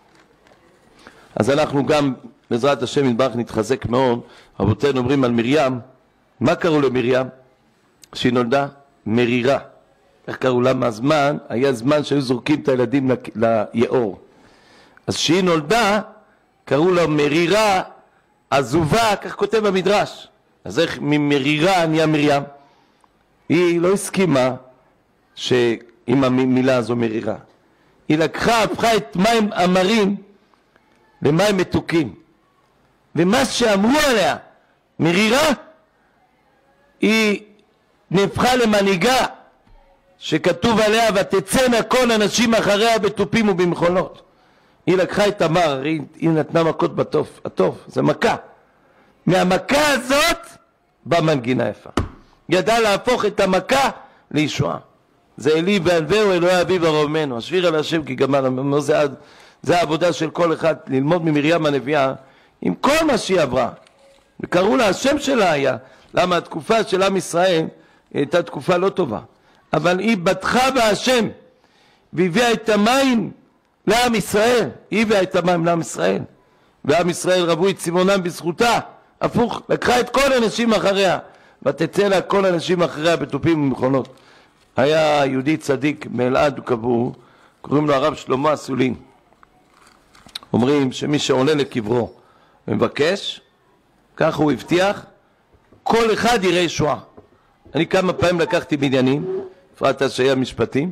אז אנחנו גם, בעזרת השם יתברך, נתחזק מאוד. רבותינו אומרים על מרים, מה קראו למרים? שהיא נולדה מרירה. איך קראו לה? מהזמן, היה זמן שהיו זורקים את הילדים ליאור. אז שהיא נולדה, קראו לה מרירה, עזובה, כך כותב המדרש. אז איך ממרירה נהיה מרים? היא לא הסכימה שעם המילה הזו מרירה. היא לקחה, הפכה את מים אמרים למים מתוקים. ומה שאמרו עליה, מרירה, היא נהפכה למנהיגה, שכתוב עליה, ותצאנה כל אנשים אחריה בתופים ובמחולות. היא לקחה את המר, היא, היא נתנה מכות בטוף, הטוף, זה מכה. מהמכה הזאת באה מנגינה יפה. ידעה להפוך את המכה לישועה. זה אלי וענווהו אלוהי אביו ורומנו, השביר על השם כי גמר. זה, זה העבודה של כל אחד, ללמוד ממרים הנביאה עם כל מה שהיא עברה. וקראו לה, השם שלה היה. למה התקופה של עם ישראל הייתה תקופה לא טובה. אבל היא בטחה בהשם, והביאה את המים לעם ישראל. היא הביאה את המים לעם ישראל. ועם ישראל רבו את צימונם בזכותה. הפוך, לקחה את כל האנשים אחריה. ותצא לה כל האנשים אחריה בתופים ומכונות. היה יהודי צדיק מאלעד וקבור, קוראים לו הרב שלמה אסולין. אומרים שמי שעולה לקברו ומבקש, כך הוא הבטיח, כל אחד יראה ישועה. אני כמה פעמים לקחתי בניינים, הפרעת שהיה משפטים,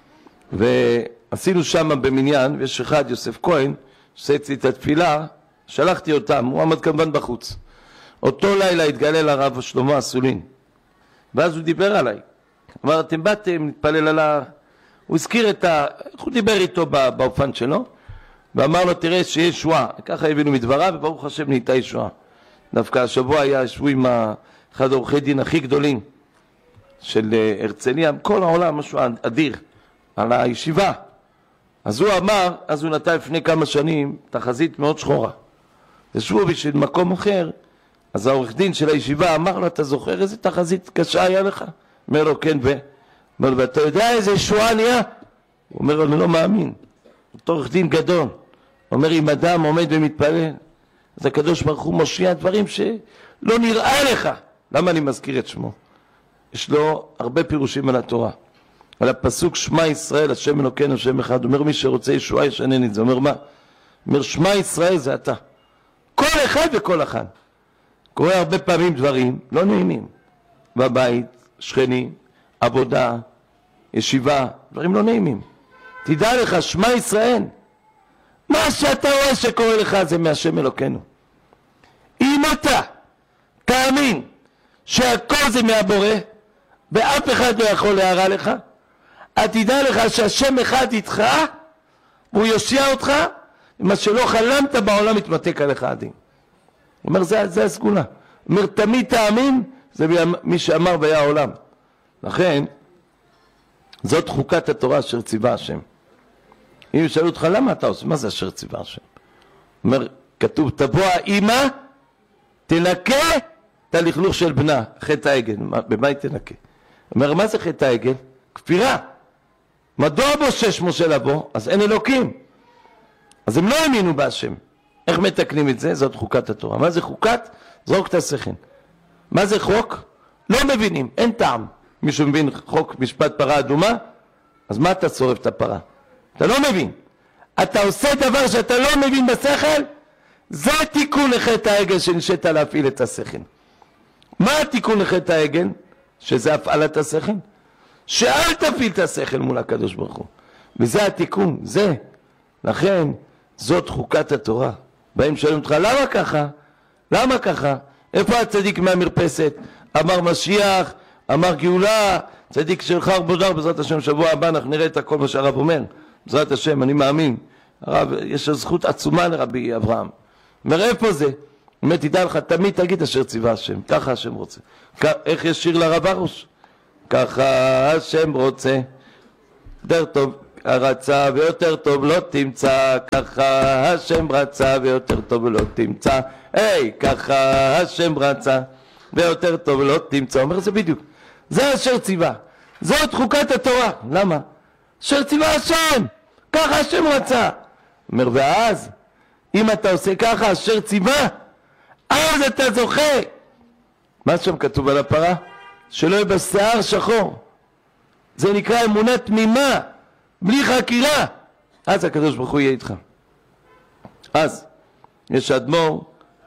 ועשינו שם במניין, ויש אחד, יוסף כהן, שעושה אצלי את התפילה, שלחתי אותם, הוא עמד כמובן בחוץ. אותו לילה התגלה לרב שלמה אסולין, ואז הוא דיבר עליי. אמר, אתם באתם, נתפלל על ה... הוא הזכיר את ה... הוא דיבר איתו באופן שלו, ואמר לו, תראה שיש שואה. ככה הבינו מדבריו, וברוך השם נהייתה ישועה. דווקא השבוע היה שבו עם אחד העורכי דין הכי גדולים של הרצליה, כל העולם, משהו אדיר, על הישיבה. אז הוא אמר, אז הוא נתן לפני כמה שנים תחזית מאוד שחורה. ישבו בשביל מקום אחר, אז העורך דין של הישיבה אמר לו, אתה זוכר איזה תחזית קשה היה לך? אומר לו, כן, ו... אומר לו, ואתה יודע איזה שואה נהיה? הוא אומר לו, אני לא מאמין. אותו עורך דין גדול. הוא אומר, אם אדם עומד ומתפלל, אז הקדוש ברוך הוא מושיע דברים שלא נראה לך. למה אני מזכיר את שמו? יש לו הרבה פירושים על התורה. על הפסוק שמע ישראל, השם אלוקינו, השם אחד. אומר, מי שרוצה ישועה ישנן את זה. אומר, מה? אומר, שמע ישראל זה אתה. כל אחד וכל אחד. קורה הרבה פעמים דברים לא נעימים. בבית, שכנים, עבודה, ישיבה, דברים לא נעימים. תדע לך, שמע ישראל. מה שאתה רואה שקורה לך זה מהשם אלוקינו. אם אתה תאמין שהכל זה מהבורא, ואף אחד לא יכול להרע לך, אז תדע לך שהשם אחד איתך, והוא יושיע אותך, ומה שלא חלמת בעולם יתמתק עליך הדין. הוא אומר, זה, זה הסגולה. הוא אומר, תמיד תאמין, זה מי שאמר והיה העולם. לכן, זאת חוקת התורה אשר ציווה השם. אם ישאלו אותך, למה אתה עושה? מה זה אשר ציווה השם? הוא אומר, כתוב, תבוא האמא, תנקה את הלכלוך של בנה, חטא העגל. במה היא תנקה? הוא אומר, מה זה חטא העגל? כפירה. מדוע בושש משה לבוא? אז אין אלוקים. אז הם לא האמינו בהשם. איך מתקנים את זה? זאת חוקת התורה. מה זה חוקת? זרוק את השכל. מה זה חוק? לא מבינים, אין טעם. מישהו מבין חוק משפט פרה אדומה? אז מה אתה צורף את הפרה? אתה לא מבין. אתה עושה דבר שאתה לא מבין בשכל, זה תיקון לחטא העגל שנשאת להפעיל את השכל. מה התיקון לחטא העגל? שזה הפעלת השכל. שאל תפעיל את השכל מול הקדוש ברוך הוא. וזה התיקון, זה. לכן, זאת חוקת התורה. באים שואלים אותך, למה ככה? למה ככה? איפה הצדיק מהמרפסת? אמר משיח, אמר גאולה, צדיק שלך רבודר, בעזרת השם שבוע הבא אנחנו נראה את הכל מה שהרב אומר. בעזרת השם, אני מאמין. הרב, יש זכות עצומה לרבי אברהם. אומר, איפה זה? אומר, תדע לך, תמיד תגיד אשר ציווה השם, ככה השם רוצה. איך יש שיר לרב הרוש? ככה השם רוצה. יותר טוב רצה ויותר טוב לא תמצא, ככה השם רצה ויותר טוב לא תמצא. היי, ככה השם רצה ויותר טוב לא תמצא. אומר זה בדיוק, זה אשר ציווה, זאת חוקת התורה. למה? אשר ציווה השם, ככה השם רצה. אומר ואז אם אתה עושה ככה אשר ציווה, אז אתה זוכה. מה שם כתוב על הפרה? שלא יהיה בשיער שחור. זה נקרא אמונה תמימה, בלי חקירה. אז הקדוש ברוך הוא יהיה איתך. אז יש אדמו"ר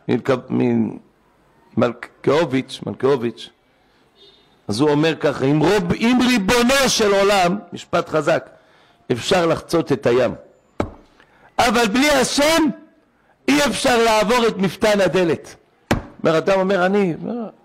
ממלכאוביץ', מלכאוביץ', אז הוא אומר ככה, עם, רוב, עם ריבונו של עולם, משפט חזק, אפשר לחצות את הים, אבל בלי השם אי אפשר לעבור את מפתן הדלת. אומר אדם, אומר אני,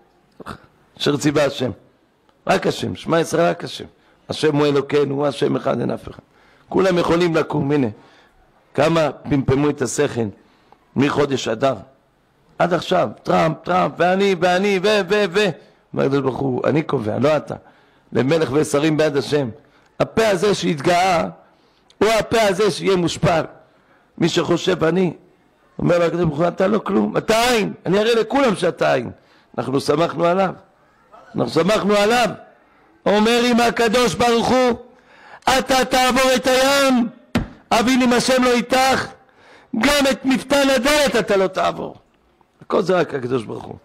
אשר ציווה השם, רק השם, שמע ישראל רק השם, השם הוא אלוקינו, הוא השם אחד, אין אף אחד. כולם יכולים לקום, הנה, כמה פמפמו את השכל מחודש אדר עד עכשיו, טראמפ, טראמפ, ואני, ואני, ו, ו, ו. אומר הקדוש ברוך הוא, אני קובע, לא אתה. למלך ושרים ביד השם. הפה הזה שהתגאה, הוא הפה הזה שיהיה מושפל. מי שחושב אני, אומר הקדוש ברוך הוא, אתה לא כלום, אתה עין, אני אראה לכולם שאתה עין. אנחנו שמחנו עליו, אנחנו שמחנו עליו. אומר עם הקדוש ברוך הוא, אתה תעבור את הים, אבל אם השם לא איתך, גם את מפתן הדלת אתה לא תעבור. הכל זה רק הקדוש ברוך הוא.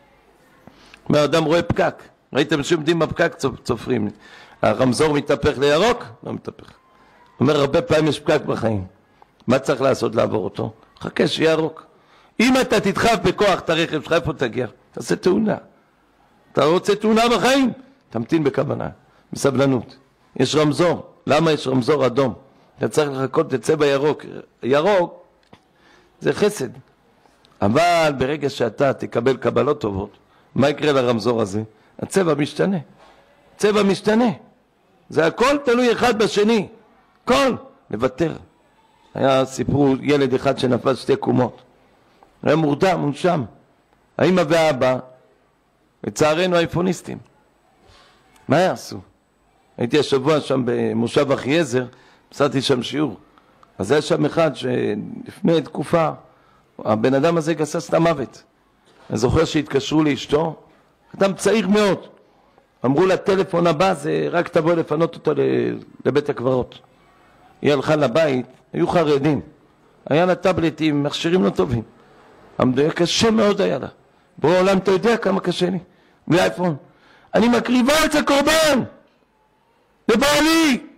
האדם רואה פקק, ראיתם שעומדים בפקק צופרים, הרמזור מתהפך לירוק? לא מתהפך. אומר הרבה פעמים יש פקק בחיים, מה צריך לעשות לעבור אותו? חכה שירוק. אם אתה תדחף בכוח את הרכב שלך, איפה תגיע? תעשה תאונה. אתה רוצה תאונה בחיים? תמתין בכוונה, בסבלנות. יש רמזור, למה יש רמזור אדום? אתה צריך לחכות לצבע ירוק. ירוק זה חסד, אבל ברגע שאתה תקבל קבלות טובות, מה יקרה לרמזור הזה? הצבע משתנה, צבע משתנה. זה הכל תלוי אחד בשני, כל לוותר. היה סיפור ילד אחד שנפל שתי קומות, היה מורדם, מונשם. האמא והאבא, לצערנו האיפוניסטים, מה יעשו? הייתי השבוע שם במושב אחיעזר, עשיתי שם שיעור. אז היה שם אחד שלפני תקופה, הבן אדם הזה גסס את המוות. אני זוכר שהתקשרו לאשתו, אדם צעיר מאוד. אמרו לה, טלפון הבא זה רק תבוא לפנות אותו לבית הקברות. היא הלכה לבית, היו חרדים. היה לה טאבלטים, מכשירים לא טובים. היה קשה מאוד היה לה. ברור העולם, אתה יודע כמה קשה לי. בלי אייפון. אני מקריבה את הקורבן. לבעלי.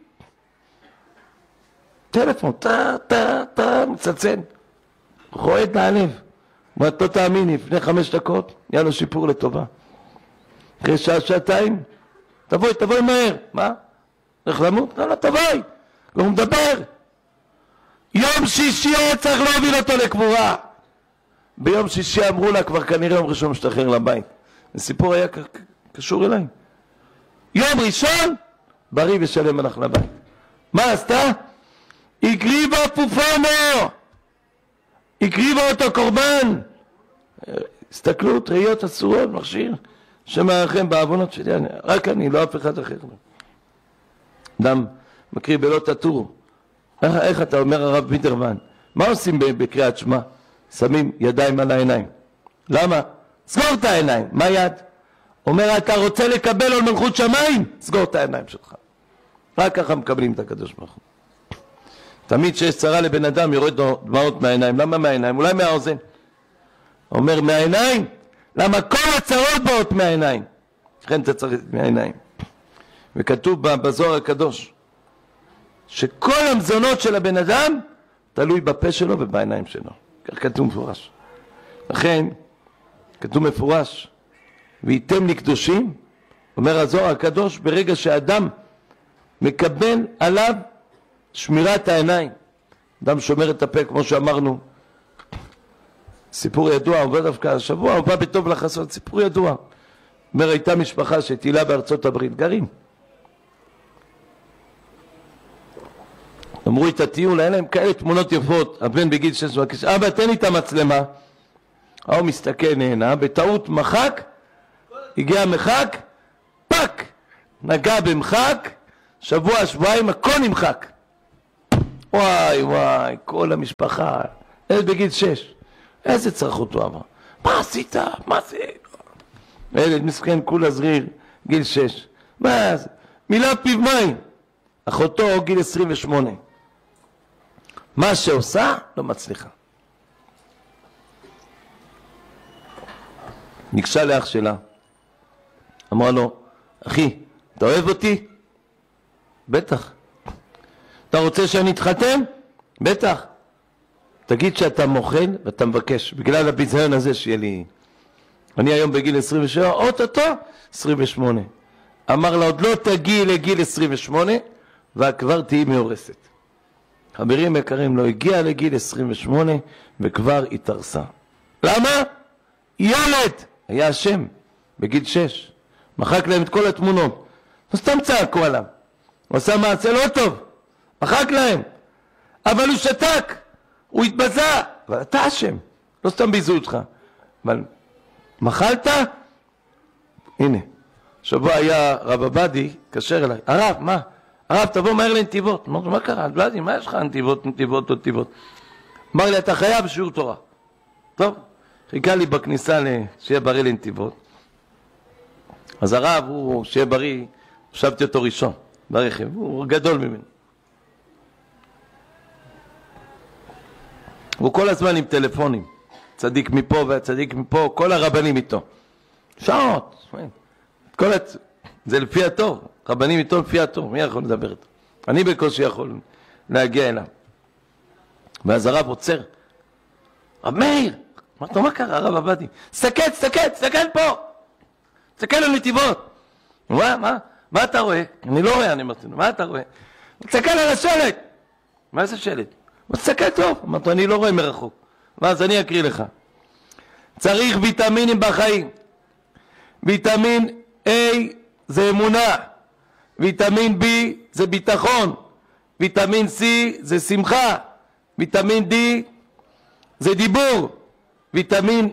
טלפון, טה, טה, טה, מצלצל. רועד מהלב. ואת לא תאמיני, לפני חמש דקות, היה לו שיפור לטובה. אחרי שעה, שעתיים, תבואי, תבואי מהר. מה? איך למות? לא, לא, תבואי. הוא מדבר. יום שישי היה צריך להוביל אותו לקבורה. ביום שישי אמרו לה, כבר כנראה יום ראשון משתחרר לבית. הסיפור היה קשור אליי. יום ראשון, בריא ושלם הלך לבית. מה עשתה? הקריבה פופונו. הקריבה אותו קורבן. הסתכלות, ראיות אסורות, מכשיר. שמערכם בעוונות שלי, רק אני, לא אף אחד אחר. אדם מקריב בלא תטור. איך, איך אתה אומר הרב ביטרמן? מה עושים בקריאת שמע? שמים ידיים על העיניים. למה? סגור את העיניים. מה יד? אומר, אתה רוצה לקבל על מלכות שמיים? סגור את העיניים שלך. רק ככה מקבלים את הקדוש ברוך הוא. תמיד שיש צרה לבן אדם יורד דמעות מהעיניים. למה מהעיניים? אולי מהאוזן. אומר מהעיניים? למה כל הצרות באות מהעיניים? לכן אתה צריך מהעיניים. וכתוב בזוהר הקדוש שכל המזונות של הבן אדם תלוי בפה שלו ובעיניים שלו. כך כתוב מפורש. לכן כתוב מפורש, וייתם לי קדושים, אומר הזוהר הקדוש, ברגע שאדם מקבל עליו שמירת העיניים. אדם שומר את הפה, כמו שאמרנו, סיפור ידוע, עובר דווקא השבוע, הוא בא בטוב לחסות, סיפור ידוע. אומר, הייתה משפחה שטילה בארצות הברית, גרים. אמרו את הטיול, היה להם כאלה תמונות יפות, הבן בגיל שש עשרה, אבא תן לי את המצלמה. הוא מסתכל, נהנה, בטעות מחק, הגיע מחק, פק, נגע במחק, שבוע, שבועיים, הכל נמחק. וואי וואי, כל המשפחה, ילד בגיל שש, איזה צרכות הוא עבר? מה עשית? מה זה? ילד מסכן כולה זריר, גיל שש. מה זה? מילא פיו מים. אחותו גיל עשרים ושמונה. מה שעושה, לא מצליחה. ניגשה לאח שלה. אמרה לו, אחי, אתה אוהב אותי? בטח. אתה רוצה שאני אתחתן? בטח. תגיד שאתה מוכל ואתה מבקש, בגלל הביזיון הזה שיהיה לי. אני היום בגיל עשרים ושבע, אוטוטו עשרים ושמונה. אמר לה, עוד לא תגיעי לגיל עשרים ושמונה, וכבר תהי מאורסת. חברים יקרים, לא הגיע לגיל עשרים ושמונה, וכבר התארסה. למה? ילד! היה השם, בגיל שש. מחק להם את כל התמונות. לא סתם צעקו עליו. הוא עשה מעשה לא טוב. מחק להם. אבל הוא שתק. הוא התבזה. אבל אתה אשם. לא סתם ביזו אותך. אבל מחלת? הנה. שבוע היה רב עבדי, קשר אליי. הרב, מה? הרב, תבוא מהר לנתיבות. אמרתי, מה קרה? לא יודעים, מה יש לך נתיבות, נתיבות, נתיבות? אמר לי, אתה חייב שיעור תורה. טוב. חיכה לי בכניסה שיהיה בריא לנתיבות. אז הרב הוא שיהיה בריא, חשבתי אותו ראשון ברכב, הוא גדול ממנו. הוא כל הזמן עם טלפונים, צדיק מפה והצדיק מפה, כל הרבנים איתו. שעות, כל הצ... זה לפי התור, רבנים איתו לפי התור, מי יכול לדבר איתו? אני בקושי יכול להגיע אליו. ואז הרב עוצר, רב מאיר, אמרת לו, מה קרה, הרב עבדי? סתכל, סתכל, סתכל פה! סתכל על נתיבות! מה, מה? מה אתה רואה? אני לא רואה, אני אמרתי לו, מה אתה רואה? סתכל על השלט! מה זה שלט? סתכל טוב! אמרתי לו, אני לא רואה מרחוק. ואז אני אקריא לך. צריך ויטמינים בחיים. ויטמין A זה אמונה. ויטמין B זה ביטחון. ויטמין C זה שמחה. ויטמין D זה דיבור. ויטמין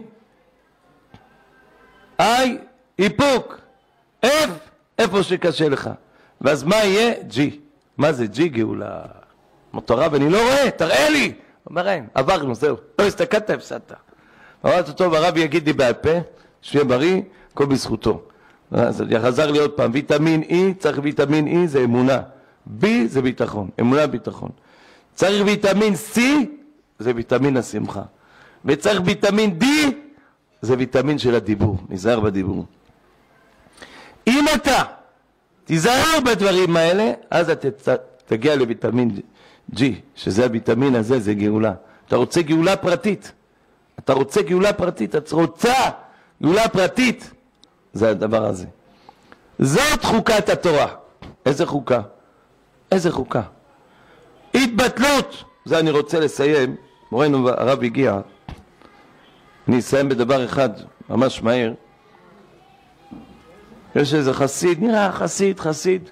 I, איפוק. F, איפה שקשה לך. ואז מה יהיה? G. מה זה G? גאולה. מותרה, ואני לא רואה, תראה לי. אומר, אין, עברנו, זהו. לא הסתכלת, הפסדת. אמרתי, טוב, הרב יגיד לי בעל פה, שיהיה בריא, הכל בזכותו. אז יחזר לי עוד פעם, ויטמין E, צריך ויטמין E, זה אמונה. B זה ביטחון, אמונה ביטחון. צריך ויטמין C, זה ויטמין השמחה. וצריך ויטמין D, זה ויטמין של הדיבור, נזהר בדיבור. אם אתה תיזהר בדברים האלה, אז אתה תגיע לויטמין G, שזה הויטמין הזה, זה גאולה. אתה רוצה גאולה פרטית, אתה רוצה גאולה פרטית, אתה רוצה גאולה פרטית, זה הדבר הזה. זאת חוקת התורה. איזה חוקה? איזה חוקה? התבטלות, זה אני רוצה לסיים, מורנו הרב הגיע, אני אסיים בדבר אחד, ממש מהר. יש איזה חסיד, נראה חסיד, חסיד.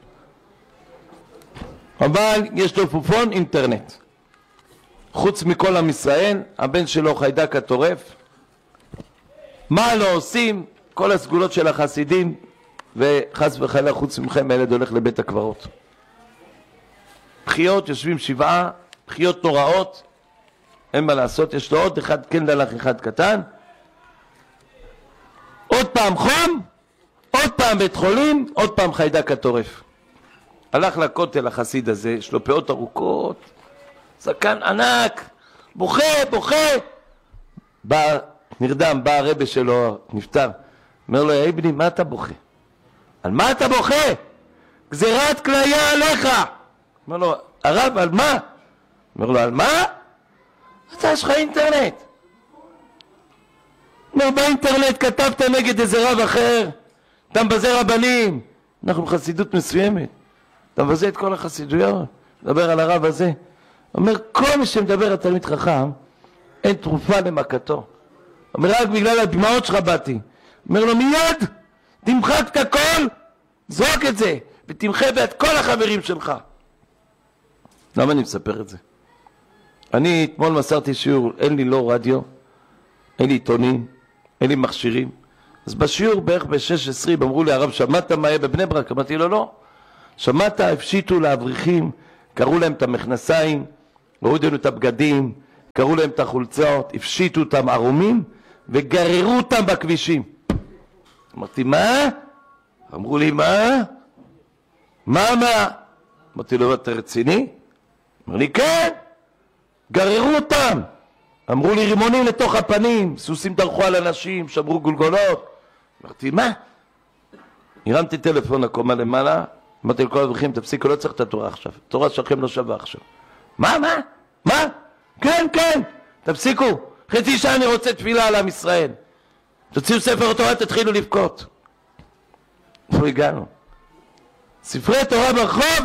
אבל יש לו פופון אינטרנט. חוץ מכל עם ישראל, הבן שלו חיידק הטורף. מה לא עושים? כל הסגולות של החסידים, וחס וחלילה חוץ מכם הילד הולך לבית הקברות. בחיות, יושבים שבעה, בחיות נוראות. אין מה לעשות, יש לו עוד אחד כן דלך אחד קטן. עוד פעם חום, עוד פעם בית חולים, עוד פעם חיידק הטורף. הלך לכותל החסיד הזה, יש לו פאות ארוכות, זקן ענק, בוכה, בוכה. בא, נרדם, בא הרבא שלו, נפטר. אומר לו, יא בני, מה אתה בוכה? על מה אתה בוכה? גזירת כליה עליך. אומר לו, הרב, על מה? אומר לו, על מה? אתה יש לך אינטרנט. אומר, באינטרנט כתבת נגד איזה רב אחר, אתה מבזה רבנים. אנחנו בחסידות מסוימת. אתה מבזה את כל החסידויות, מדבר על הרב הזה. אומר, כל מי שמדבר על תלמיד חכם, אין תרופה למכתו. אומר, רק בגלל הדמעות שלך באתי. אומר לו, מיד, תמחק את הכל, זרוק את זה, ותמחה ואת כל החברים שלך. למה אני מספר את זה? אני אתמול מסרתי שיעור, אין לי לא רדיו, אין לי עיתונים, אין לי מכשירים, אז בשיעור בערך ב-שש עשרים אמרו לי, הרב, שמעת מה היה בבני ברק? אמרתי לו, לא. שמעת, הפשיטו לאברכים, קראו להם את המכנסיים, הורידו את הבגדים, קראו להם את החולצות, הפשיטו אותם ערומים, וגררו אותם בכבישים. אמרתי, מה? אמרו לי, מה? מה, מה? אמרתי לו, אתה רציני? אמר לי, כן. גררו אותם. אמרו לי, רימונים לתוך הפנים, סוסים דרכו על אנשים, שמרו גולגולות. אמרתי, מה? הרמתי טלפון לקומה למעלה, אמרתי לכל האברכים, תפסיקו, לא צריך את התורה עכשיו. התורה שלכם לא שווה עכשיו. מה, מה? מה? כן, כן, תפסיקו. חצי שעה אני רוצה תפילה על עם ישראל. תוציאו ספר תורה, תתחילו לבכות. איפה הגענו? ספרי תורה ברחוב?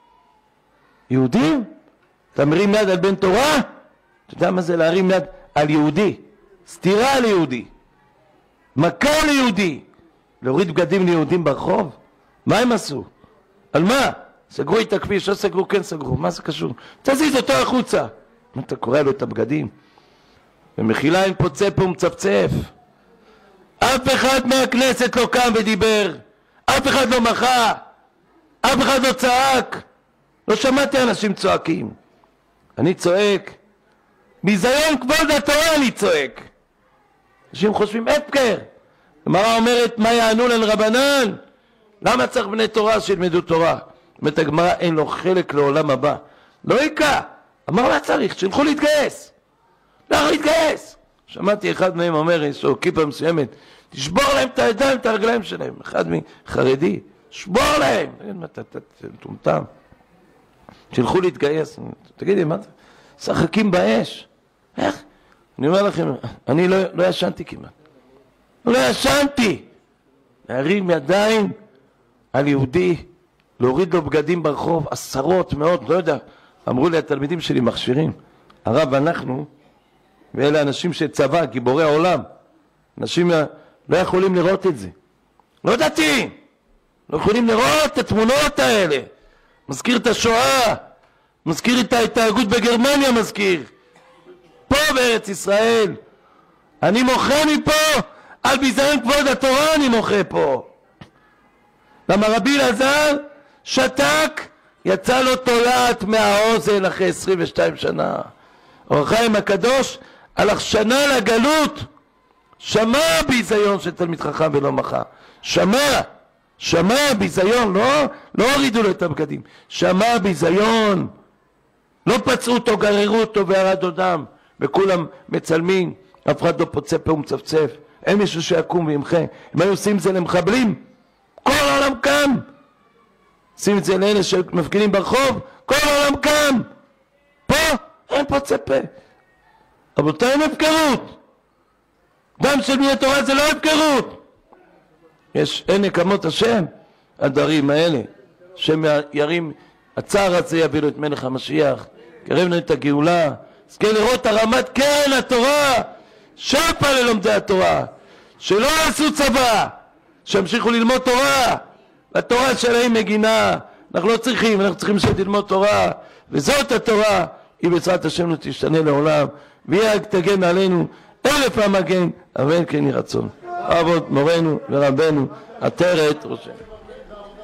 יהודים? אתה מרים יד על בן תורה? אתה יודע מה זה להרים יד על יהודי? סתירה ליהודי. מכה ליהודי. להוריד בגדים ליהודים ברחוב? מה הם עשו? על מה? סגרו את הכביש, לא סגרו, כן סגרו. מה זה קשור? תזיז אותו החוצה. אתה קורא לו את הבגדים? במחילה אין פוצה פה ומצפצף. אף אחד מהכנסת לא קם ודיבר. אף אחד לא מחה. אף אחד לא צעק. לא שמעתי אנשים צועקים. אני צועק. ביזיון כבוד התורה אני צועק. אנשים חושבים הפקר. הגמרא אומרת מה יענו לנו רבנן? למה צריך בני תורה שילמדו תורה? אומרת הגמרא אין לו חלק לעולם הבא. לא יקע. אמר מה צריך? שילכו להתגייס. לא להתגייס. שמעתי אחד מהם אומר, יש לו כיפה מסוימת, תשבור להם את הידיים, את הרגליים שלהם. אחד מחרדי, שבור להם. אתה מטומטם. שילכו להתגייס. תגידי, מה זה? שחקים באש. איך? אני אומר לכם, אני לא, לא ישנתי כמעט. לא ישנתי. להרים ידיים על יהודי, להוריד לו בגדים ברחוב, עשרות, מאות, לא יודע. אמרו לי התלמידים שלי מכשירים. הרב אנחנו, ואלה אנשים של צבא, גיבורי העולם. אנשים לא יכולים לראות את זה. לא דתיים. לא יכולים לראות את התמונות האלה. מזכיר את השואה. מזכיר את ההתנהגות בגרמניה, מזכיר. פה בארץ ישראל. אני מוחה מפה, על ביזיון כבוד התורה אני מוחה פה. למה רבי אלעזר שתק, יצא לו תולעת מהאוזן אחרי עשרים ושתיים שנה. אור החיים הקדוש הלך שנה לגלות, שמע ביזיון של תלמיד חכם ולא מחה. שמע, שמע ביזיון, לא, לא הורידו לו את הבגדים. שמע ביזיון. לא פצעו אותו, גררו אותו וירד לו דם. וכולם מצלמים, אף אחד לא פוצה פה ומצפצף. אין מישהו שיקום וימחה. אם היו עושים את זה למחבלים, כל העולם קם. עושים את זה לאלה שמפגינים ברחוב, כל העולם קם. פה אין פוצה פה. רבותיי, אין הפקרות. דם של בני תורה זה לא הפקרות. יש אין נקמות השם, הדברים האלה, השם ירים, הצער הזה יביא לו את מלך המשיח, קרבנו את הגאולה, אז כן לראות הרמת כן התורה, שפה ללומדי התורה, שלא יעשו צבא, שימשיכו ללמוד תורה, והתורה שלהם מגינה, אנחנו לא צריכים, אנחנו צריכים ללמוד תורה, וזאת התורה, היא בעזרת השם לא תשתנה לעולם, והיא תגן עלינו אלף המגן, אבל כן יהי רצון. אבות מורנו ורבנו, עטרת ראשנו.